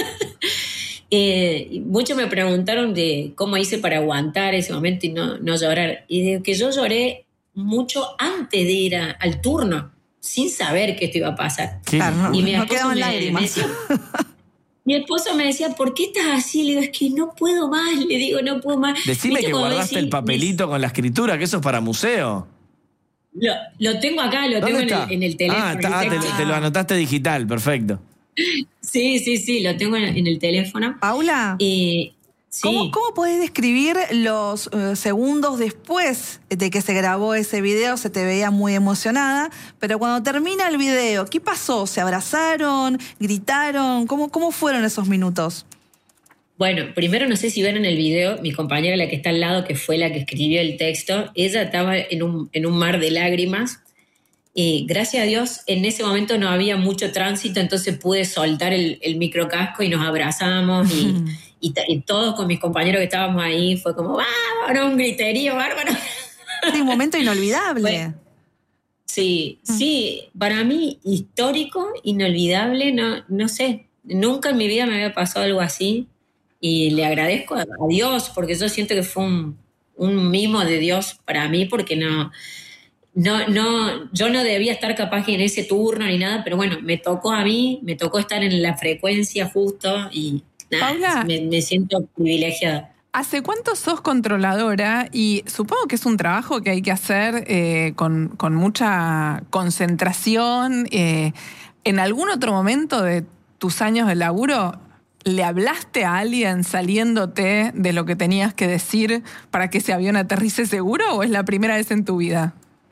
eh, muchos me preguntaron de cómo hice para aguantar ese momento y no, no llorar. Y de que yo lloré mucho antes de ir a, al turno, sin saber que esto iba a pasar. ¿Qué? Claro, no, Y mi no esposo quedaban me- lágrimas. me decía- Mi esposo me decía, ¿por qué estás así? Le digo, es que no puedo más. Le digo, no puedo más. Decime ¿Viste que cuando guardaste decís, el papelito con la escritura, que eso es para museo. Lo, lo tengo acá, lo tengo ¿Dónde en está? el, en el teléfono. Ah, está- el ah, te, texto. lo- te lo anotaste digital, perfecto. Sí, sí, sí, lo tengo en, en el teléfono. Paula, Y sí. ¿cómo, ¿cómo podés describir los eh, segundos después de que se grabó ese video? Se te veía muy emocionada, pero cuando termina el video, ¿qué pasó? ¿Se abrazaron? ¿Gritaron? ¿Cómo, cómo fueron esos minutos? Bueno, primero no sé si ven en el video, mi compañera, la que está al lado, que fue la que escribió el texto, ella estaba en un, en un mar de lágrimas y gracias a Dios en ese momento no había mucho tránsito, entonces pude soltar el, el microcasco y nos abrazamos y, y, ta- y todos con mis compañeros que estábamos ahí fue como ¡bárbaro! Un griterío bárbaro. Sí, un momento inolvidable. Bueno. Sí, sí, para mí histórico, inolvidable, no, no sé, nunca en mi vida me había pasado algo así y le agradezco a, a Dios porque yo siento que fue un, un mimo de Dios para mí porque no, no, no, yo no debía estar capaz en ese turno ni nada, pero bueno, me tocó a mí, me tocó estar en la frecuencia justo y nada, Paula. me, me siento privilegiada. ¿Hace cuánto sos controladora? Y supongo que es un trabajo que hay que hacer eh, con, con mucha concentración. Eh, ¿En algún otro momento de tus años de laburo le hablaste a alguien saliéndote de lo que tenías que decir para que ese avión aterrice seguro o es la primera vez en tu vida?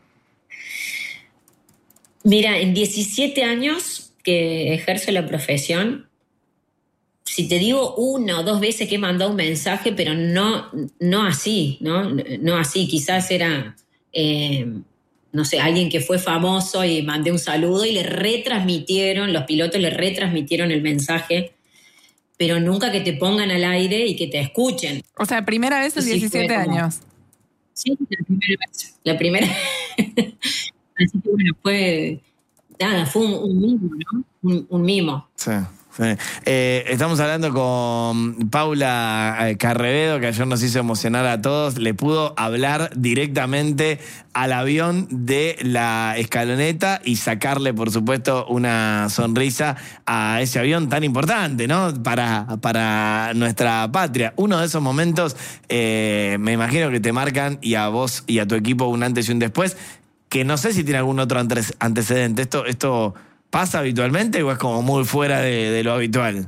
Mira, en diecisiete años que ejerzo la profesión, si te digo una o dos veces que he mandado un mensaje, pero no, no así, ¿no? No así, quizás era, eh, no sé, alguien que fue famoso y mandé un saludo y le retransmitieron, los pilotos le retransmitieron el mensaje, pero nunca que te pongan al aire y que te escuchen. O sea, primera vez en Sí, diecisiete fue como- años. Sí, la primera vez. La primera. Así que bueno, fue, nada, fue un, un mimo, ¿no? Un, un mimo. Sí, sí. Eh, estamos hablando con Paula eh, Carrevedo, que ayer nos hizo emocionar a todos. Le pudo hablar directamente al avión de la escaloneta y sacarle, por supuesto, una sonrisa a ese avión tan importante, ¿no? Para, para nuestra patria. Uno de esos momentos, eh, me imagino que te marcan y a vos y a tu equipo un antes y un después, que no sé si tiene algún otro antes- antecedente. Esto, esto ¿pasa habitualmente o es como muy fuera de, de lo habitual?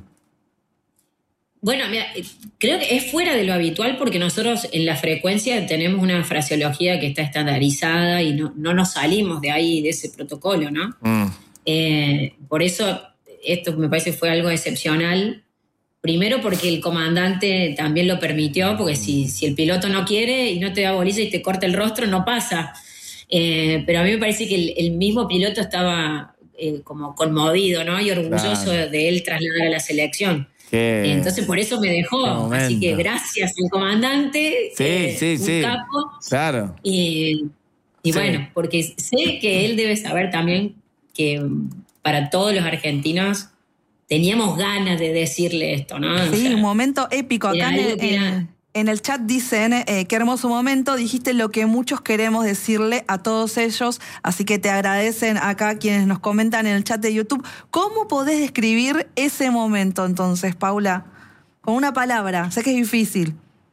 Bueno, mira, eh, creo que es fuera de lo habitual porque nosotros en la frecuencia tenemos una fraseología que está estandarizada y no, no nos salimos de ahí, de ese protocolo, ¿no? Mm. Eh, por eso esto me parece fue algo excepcional. Primero porque el comandante también lo permitió, porque si, si el piloto no quiere y no te da bolilla y te corta el rostro, no pasa. Eh, pero a mí me parece que el, el mismo piloto estaba eh, como conmovido, ¿no? Y orgulloso Claro. de él trasladar a la selección. Qué- Entonces por eso me qué dejó. momento. Así que gracias al comandante, Sí, eh, sí, un sí. capo. Claro. Y, y Sí. bueno, porque sé que él debe saber también que mm, para todos los argentinos teníamos ganas de decirle esto, ¿no? O Sí, sea, un momento épico. Acá era en algo el, que era- en- en el chat dicen, eh, qué hermoso momento, dijiste lo que muchos queremos decirle a todos ellos, así que te agradecen acá quienes nos comentan en el chat de YouTube. ¿Cómo podés describir ese momento entonces, Paula? Con una palabra, sé que es difícil.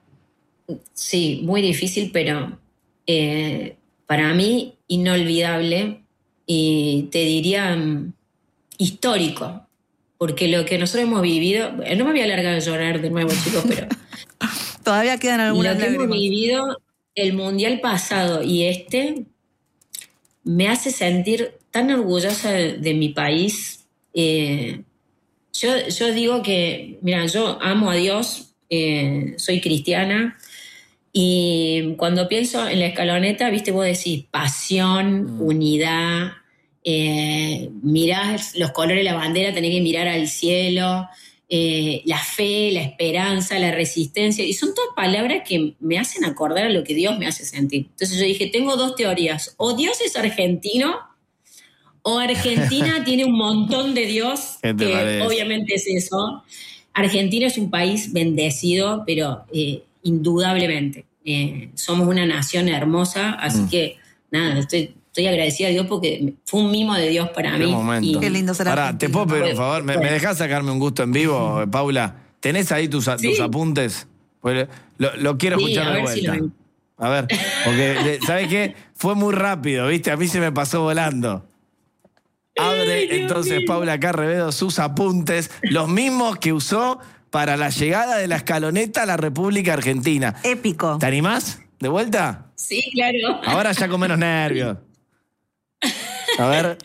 Sí, muy difícil, pero eh, para mí inolvidable y te diría mm, histórico, porque lo que nosotros hemos vivido, eh, no me voy a alargar a llorar de nuevo, chicos, pero Todavía quedan algunas lo que hemos lágrimas. vivido el mundial pasado y este me hace sentir tan orgullosa de, de mi país. Eh, yo, yo digo que, mira, yo amo a Dios, eh, soy cristiana, y cuando pienso en la escaloneta, viste, vos decís pasión, mm. unidad, eh, mirás los colores de la bandera, tenés que mirar al cielo, eh, la fe, la esperanza, la resistencia, y son todas palabras que me hacen acordar a lo que Dios me hace sentir. Entonces yo dije, tengo dos teorías, o Dios es argentino, o Argentina tiene un montón de Dios, que parece? Obviamente es eso. Argentina es un país bendecido, pero eh, indudablemente. Eh, somos una nación hermosa, así mm. que nada, estoy, estoy agradecida a Dios porque fue un mimo de Dios para Qué mí. Momento. Y, Qué lindo ser Pará, argentino. ¿te puedo pedir un favor? ¿Me, ¿Me dejás sacarme un gusto en vivo, Paula? ¿Tenés ahí tus, ¿Sí? tus apuntes? Pues lo, lo quiero sí, escuchar de vuelta. Si lo... A ver, porque, ¿sabes qué? Fue muy rápido, ¿viste? A mí se me pasó volando. Abre Ay, entonces mío. Paula Carrevedo sus apuntes, los mismos que usó para la llegada de la escaloneta a la República Argentina. Épico. ¿Te animás? ¿De vuelta? Sí, claro. Ahora ya con menos nervios. A ver.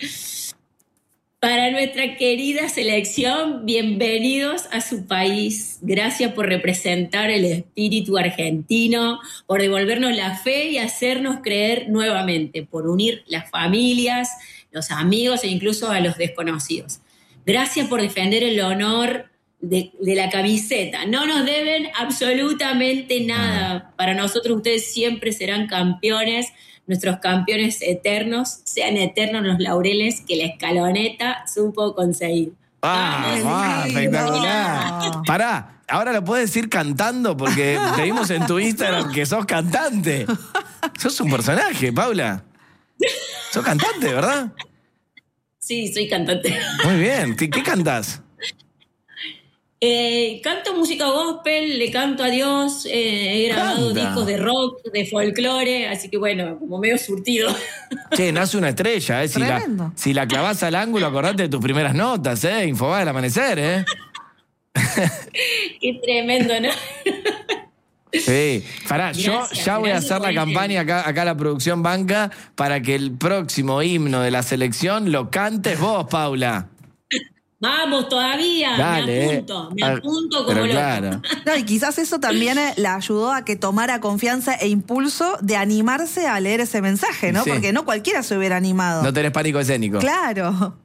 Para nuestra querida selección, bienvenidos a su país. Gracias por representar el espíritu argentino, por devolvernos la fe y hacernos creer nuevamente, por unir las familias, los amigos e incluso a los desconocidos. Gracias por defender el honor de, de la camiseta. No nos deben absolutamente nada. Para nosotros ustedes siempre serán campeones, nuestros campeones eternos. Sean eternos los laureles que la escaloneta supo conseguir. ¡Ah, ah espectacular! Pará, ahora lo puedes decir cantando porque te vimos en tu Instagram que sos cantante. Sos un personaje, Paula. Sos cantante, ¿verdad? Sí, soy cantante. Muy bien. ¿Qué, qué cantás? Eh, canto música gospel, le canto a Dios, eh, he grabado Canta. discos de rock, de folclore, así que bueno, como medio surtido. Che, nace una estrella, ¿eh? Si la, si la clavás al ángulo, acordate de tus primeras notas, ¿eh? Infobae del amanecer, ¿eh? Qué tremendo, ¿no? Sí, pará, yo ya voy a hacer la campaña acá, acá la producción banca para que el próximo himno de la selección lo cantes vos, Paula. Vamos, todavía, Dale, me apunto, me eh. apunto como loco. Claro. No, y quizás eso también la ayudó a que tomara confianza e impulso de animarse a leer ese mensaje, ¿no? Sí. Porque no cualquiera se hubiera animado. No tenés pánico escénico. Claro.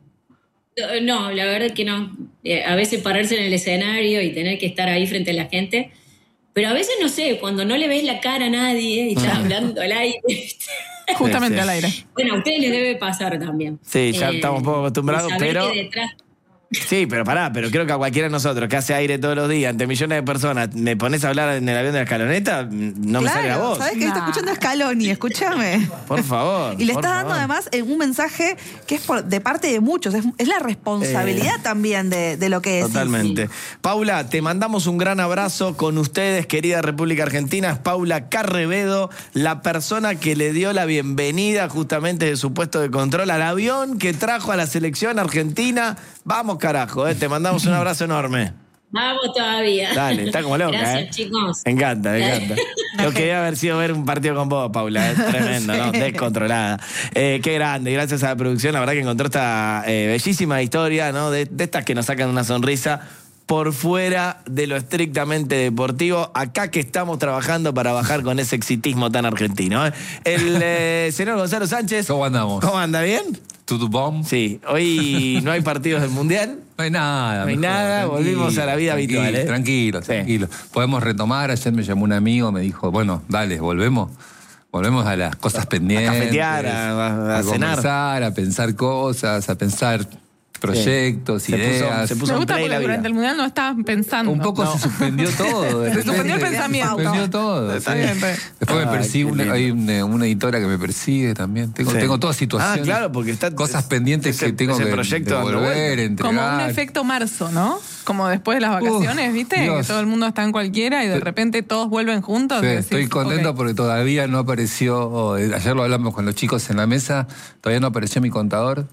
No, la verdad es que no. Eh, a veces pararse en el escenario y tener que estar ahí frente a la gente. Pero a veces, no sé, cuando no le ves la cara a nadie y estás hablando al aire. Justamente sí, sí. al aire. Bueno, a ustedes les debe pasar también. Sí, ya eh, estamos un poco acostumbrados, pero... Que detrás... Sí, pero pará, pero creo que a cualquiera de nosotros que hace aire todos los días ante millones de personas, me pones a hablar en el avión de la escaloneta, no me claro, sale la voz. ¿sabés que no. está escuchando a Scaloni? Escúchame. Por favor. Y le por está dando favor. además un mensaje que es por, de parte de muchos. Es, es la responsabilidad eh, también de, de lo que decís. Totalmente. Sí. Paula, te mandamos un gran abrazo con ustedes, querida República Argentina. Es Paula Carrevedo, la persona que le dio la bienvenida justamente de su puesto de control al avión que trajo a la selección argentina. Vamos, carajo, eh, te mandamos un abrazo enorme. Vamos todavía. Dale, está como loca. Gracias, eh. chicos. Me encanta, me encanta. Lo que debe haber sido ver un partido con vos, Paula. Es tremendo, ¿no? Descontrolada. Eh, qué grande. Gracias a la producción. La verdad que encontró esta eh, bellísima historia, ¿no? De, de estas que nos sacan una sonrisa por fuera de lo estrictamente deportivo. Acá que estamos trabajando para bajar con ese exitismo tan argentino. ¿eh? El eh, señor Gonzalo Sánchez. ¿Cómo andamos? ¿Cómo anda? ¿Bien? ¿Tutu bomb? Sí. Hoy no hay partidos del Mundial. No hay nada. No hay mejor, nada, volvimos a la vida tranquilo, habitual. ¿eh? Tranquilo, Sí. tranquilo. Podemos retomar. Ayer me llamó un amigo, me dijo, bueno, dale, volvemos. Volvemos a las cosas pendientes. A cafetear, a, a, a, a cenar. conversar, a pensar cosas, a pensar proyectos, sí. ideas. Se puso, se puso Me gusta en play porque la vida. durante el Mundial no estaban pensando. Un poco No. se suspendió todo. de Se repente. suspendió el pensamiento. Se suspendió todo. Está sí. bien, está bien. Después me Ay, persigue, qué una, lindo. hay una, una editora que me persigue también. Tengo, Sí. tengo todas situaciones. Ah, claro, porque está... Cosas pendientes ese- que tengo ese que proyecto dando devolver, vuelta. entregar. Como un efecto marzo, ¿no? Como después de las vacaciones, Uf, ¿viste? Dios. Que todo el mundo está en cualquiera y de Sí. repente todos vuelven juntos. Sí, y decís, estoy contento ok. porque todavía no apareció, ayer lo hablamos con los chicos en la mesa, todavía no apareció mi contador,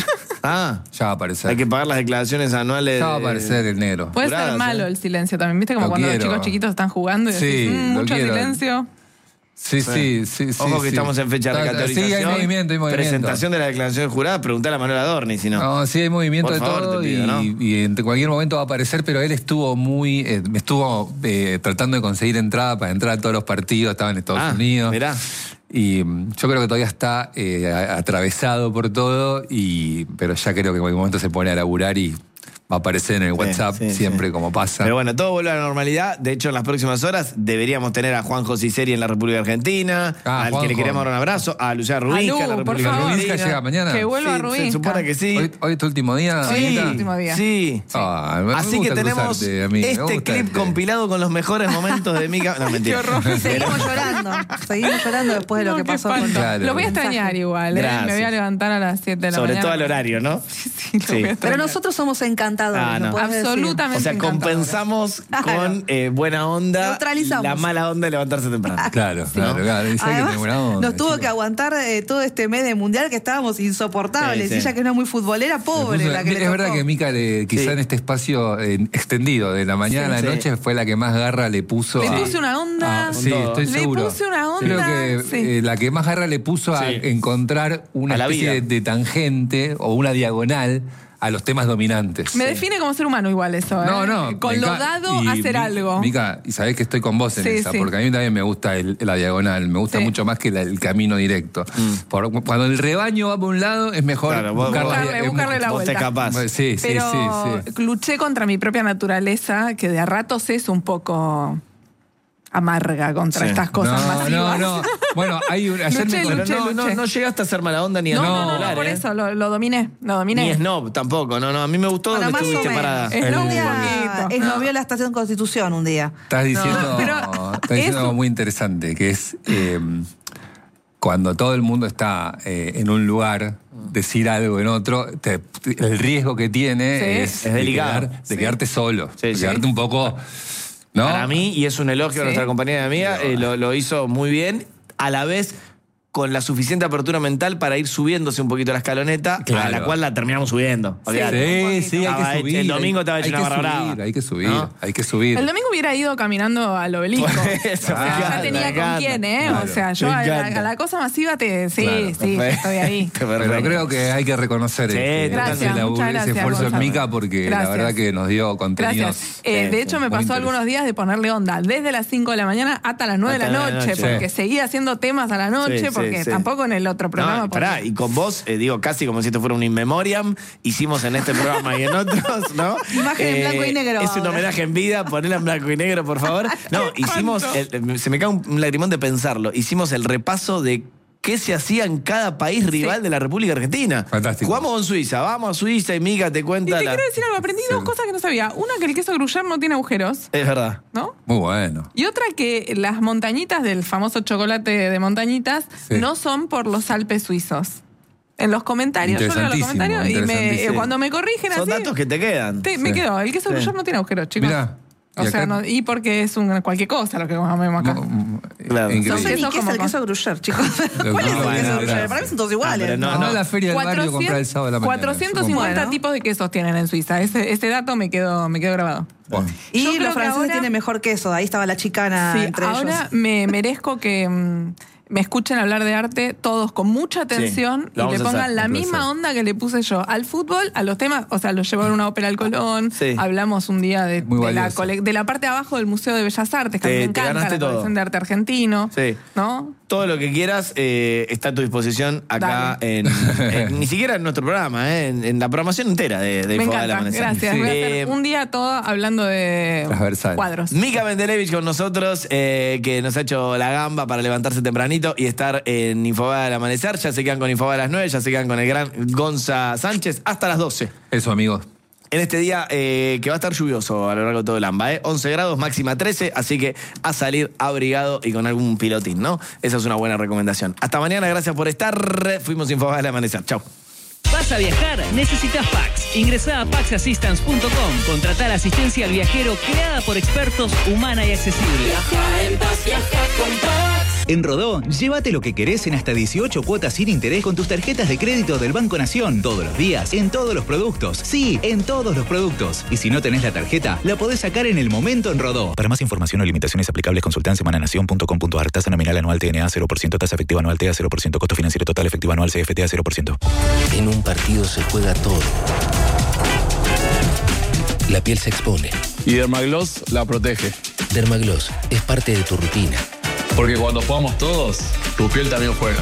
Ah, ya va a aparecer. hay que pagar las declaraciones anuales. Ya va a de- aparecer el negro. Puede Juradas, ser malo ¿eh? el silencio también, ¿viste? Como Lo cuando quiero. los chicos chiquitos están jugando y decís, Sí, "Mm, lo mucho quiero. silencio". Sí, sí, sí. sí Ojo que sí. estamos en fecha de Está- recategorización. Sí, hay movimiento, hay movimiento. Presentación de la declaración jurada, preguntale a Manuel Adorni, si no. No, sí, hay movimiento Por de favor, todo te pido, y, ¿no? y en cualquier momento va a aparecer, pero él estuvo muy, eh, estuvo eh, tratando de conseguir entrada para entrar a todos los partidos, estaba en Estados Ah, Unidos. mirá. Y mm, yo creo que todavía está eh, a- atravesado por todo, y, pero ya creo que en cualquier momento se pone a laburar y va a aparecer en el WhatsApp sí, siempre sí. como pasa. Pero bueno, todo vuelve a la normalidad. De hecho, en las próximas horas deberíamos tener a Juanjo Ciceri en la República Argentina, Ah, al Juanjo. que le queremos dar un abrazo, a Luciana Rubinska en la Lu, por República favor. Argentina. ¿Rubinska llega mañana? Que vuelva Sí, Rubinska. se supone que sí. Hoy, hoy es tu último día. Sí, Anita? el último día. Sí. Ah, me- me Así que gusta tenemos cruzarte, a mí, me este gusta clip este. compilado con los mejores momentos de Mica. No, mentira. Y seguimos llorando. Seguimos llorando después de lo No, que qué pasó falta. con Claro. Lo voy a extrañar igual, ¿eh? Gracias. Me voy a levantar a las siete de la Sobre mañana. todo al horario, ¿no? Sí, lo voy a Sí. extrañar. Pero nosotros somos encantadores, Ah, ¿no? no. podés decir. Absolutamente. O sea, encantadora. compensamos Claro. con eh, buena onda Neutralizamos. la mala onda de levantarse temprano. Claro, claro, claro. Y sí hay que Además, tener buena onda, nos tuvo chicos. que aguantar eh, todo este mes de mundial que estábamos insoportables. Sí, sí. Y ella que no es muy futbolera, pobre Me puso- la que le es verdad tocó. que Mica, le- quizá Sí. en este espacio eh, extendido de la mañana a Sí, la sí. noche, fue la que más garra le puso. Le a- puse una onda. Ah, sí, Con todo. estoy Le seguro. puse una onda, Creo que sí. eh, la que más garra le puso a Sí. encontrar una A la especie de, vida. de tangente o una diagonal a los temas dominantes. Me define como ser humano igual eso, ¿eh? No, no. Con lo Mica, dado, y hacer Mi- algo. Mica, y sabés que estoy con vos en Sí, esa, sí. porque a mí también me gusta el- la diagonal, me gusta Sí. mucho más que la- el camino directo. Por- cuando el rebaño va por un lado, es mejor Claro, vos- buscar la- Buscarle- es- buscarle la Vos te vuelta. escapás. Sí, sí, Pero sí, sí. luché contra mi propia naturaleza, que de a ratos es un poco amarga contra Sí. estas cosas no, masivas. no, no. Bueno, hay un. ayer Luché, me con- Pero luché, no, no, luché. no llegaste a ser mala onda ni a No, no, no, manipular, no, por ¿eh? eso lo, lo dominé, lo dominé. Ni snob tampoco, no, no. A mí me gustó Bueno, donde más o estuviste menos. parada. Es El- no, Un un día poquito. es novio de la Estación Constitución un día. Estás diciendo, pero estás diciendo eso- algo muy interesante, que es eh, cuando todo el mundo está eh, en un lugar, decir algo en otro, te- el riesgo que tiene Sí. es, Es de delicado. quedar- de quedarte solo, Sí, de sí. quedarte un poco. ¿no? Para mí, y es un elogio a Sí. nuestra compañera amiga, eh, lo, lo hizo muy bien, a la vez con la suficiente apertura mental para ir subiéndose un poquito la escaloneta, a Claro. la cual la terminamos subiendo. Sí. Olvidate. Sí, sí, hay Estaba que hecho- subir. el domingo estaba hay hecho que una barra subir, brava. Hay que subir, ¿No? hay que subir. El domingo hubiera ido caminando al obelisco. Por eso, O sea, me ya encanta, tenía me con encanta. quién, ¿eh? Claro, o sea, yo me a la, encanta. a la cosa masiva te. Sí, Claro, sí, Perfecto. estoy ahí. Pero Perfecto. creo que hay que reconocer Sí, este, gracias, ese, laburo, muchas ese gracias, esfuerzo en Gonzalo. Mica, porque Gracias. la verdad que nos dio contenidos. Gracias. Eh, de hecho, me muy pasó algunos días de ponerle onda desde las cinco de la mañana hasta las nueve de Hasta la la noche, noche. porque Sí. seguía haciendo temas a la noche, Sí, sí, porque sí. tampoco en el otro programa. No, pará, porque- y con vos, eh, digo, casi como si esto fuera un in memoriam, hicimos en este programa y en otros, ¿no? Imagen en blanco y negro Es un ahora. homenaje en vida, ponela en blanco y negro, por favor. No, hicimos, el- se me cae un, un lagrimón de pensarlo, hicimos el repaso de qué se hacía en cada país rival de la República Argentina. Fantástico. Jugamos con Suiza, vamos a Suiza y Mica te Y cuenta te la... quiero decir algo, aprendí dos cosas que no sabía. Una, que el queso gruyère no tiene agujeros, Es verdad. ¿no? Muy bueno. Y otra, que las montañitas del famoso chocolate de montañitas Sí. no son por los Alpes suizos. En los comentarios, yo leo los Interesantísimo, comentarios y me, interesantísimo. eh, cuando me corrigen Son así... datos que te quedan. te- me Sí. quedo, el queso Sí. gruyère no tiene agujeros, chicos. Mirá. O Y sea, acá- no- y porque es un, cualquier cosa lo que comemos acá. Claro. No Increíble. sé ni Queso qué es como el con- queso gruyère, chicos. Lo ¿Cuál que- es el bueno, queso claro. gruyère? Para mí son todos Ah, iguales. pero no, Andá a la feria del barrio a comprar el sábado de la mañana. cuatrocientos Yo cincuenta Bueno. tipos de quesos tienen en Suiza. Ese, ese dato me quedó, me quedó grabado. Bueno. Y Yo creo los que franceses ahora- tienen mejor queso. Ahí estaba la chicana Sí, entre ahora ellos. me merezco que mm, me escuchen hablar de arte todos con mucha atención lo y vamos le a pongan hacer, la un misma placer. onda que le puse yo al fútbol, a los temas, o sea, lo llevo a una ópera al Colón, Sí. hablamos un día de, Muy de la, valioso. cole- de la parte de abajo del Museo de Bellas Artes, que a mí Te- me te encanta, ganaste la todo. colección de arte argentino, Sí. ¿no? Todo lo que quieras eh, está a tu disposición acá en, en- ni siquiera en nuestro programa, eh, en, en la programación entera de, de Me Infobae del encanta, Amanecer. gracias. Sí. Voy a hacer Eh, un día todo hablando de Transversal. cuadros. Mica Mendelevich con nosotros, eh, que nos ha hecho la gamba para levantarse tempranito y estar en Infobae del Amanecer. Ya se quedan con Infobae a las nueve, ya se quedan con el gran Gonza Sánchez hasta las doce. Eso, amigos. En este día eh, que va a estar lluvioso a lo largo de todo el AMBA, ¿eh? once grados, máxima trece, así que a salir abrigado y con algún pilotín, ¿no? Esa es una buena recomendación. Hasta mañana, gracias por estar. Fuimos Infobae del Amanecer. Chau. ¿Vas a viajar? Necesitas Pax. Ingresá a pax assistance punto com. Contratá la asistencia al viajero creada por expertos, humana y accesible. Viaja en paz, viaja con Pax. En Rodó, llévate lo que querés en hasta dieciocho cuotas sin interés con tus tarjetas de crédito del Banco Nación. Todos los días, en todos los productos. Sí, en todos los productos. Y si no tenés la tarjeta, la podés sacar en el momento en Rodó. Para más información o limitaciones aplicables, consulta en semananación punto com punto a r. Tasa nominal anual T N A cero por ciento. Tasa efectiva anual T A cero por ciento. Costo financiero total efectivo anual C F T A cero por ciento. En un partido se juega todo. La piel se expone. Y Dermagloss la protege. Dermagloss es parte de tu rutina. Porque cuando jugamos todos, tu piel también juega.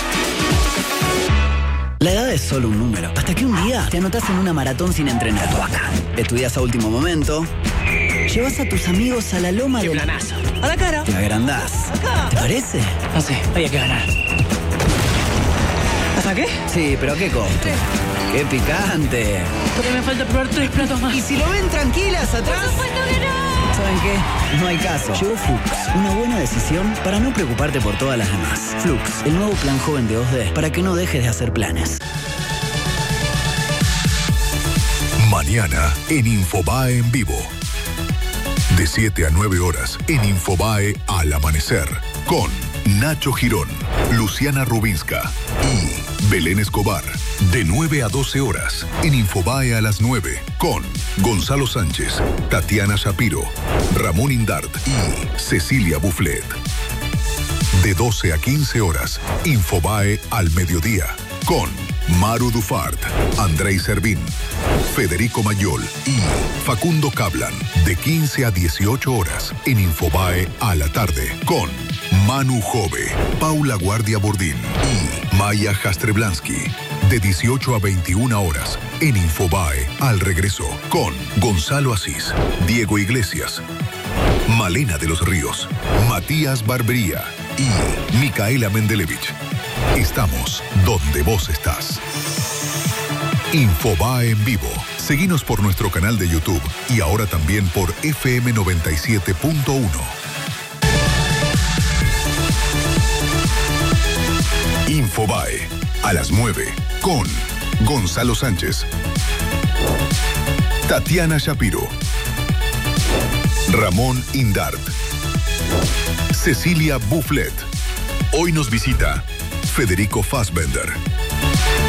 La edad es solo un número. Hasta que un día te anotás en una maratón sin entrenar. Tú acá. Estudias a último momento. Llevas a tus amigos a la loma de... planazo. A la cara. Te agrandás. Acá. ¿Te parece? No sé, había que ganar. ¿Hasta qué? Sí, pero ¿a qué costo? ¡Qué picante! Porque me falta probar tres platos más. ¿Y si lo ven tranquilas atrás? ¡Por supuesto que no! ¿Saben qué? No hay caso. Llegó Flux, una buena decisión para no preocuparte por todas las demás. Flux, el nuevo plan joven de dos D para que no dejes de hacer planes. Mañana en Infobae en vivo. De siete a nueve horas en Infobae al amanecer. Con Nacho Girón, Luciana Rubinska y Belén Escobar. De nueve a doce horas en Infobae a las nueve. Con Gonzalo Sánchez, Tatiana Shapiro, Ramón Indart y Cecilia Bufflet. De doce a quince horas, Infobae al mediodía. Con Maru Dufart, Andrei Servín, Federico Mayol y Facundo Cablan. De quince a dieciocho horas en Infobae a la tarde. Con Manu Jove, Paula Guardia Bordín y Maya Jastreblansky. De dieciocho a veintiuna horas en Infobae al regreso. Con Gonzalo Asís, Diego Iglesias, Malena de los Ríos, Matías Barbería y Micaela Mendelevich. Estamos donde vos estás. Infobae en vivo. Seguinos por nuestro canal de YouTube y ahora también por F M noventa y siete punto uno. Infobae a las nueve con Gonzalo Sánchez, Tatiana Shapiro, Ramón Indart, Cecilia Bufflet. Hoy nos visita Federico Fassbender.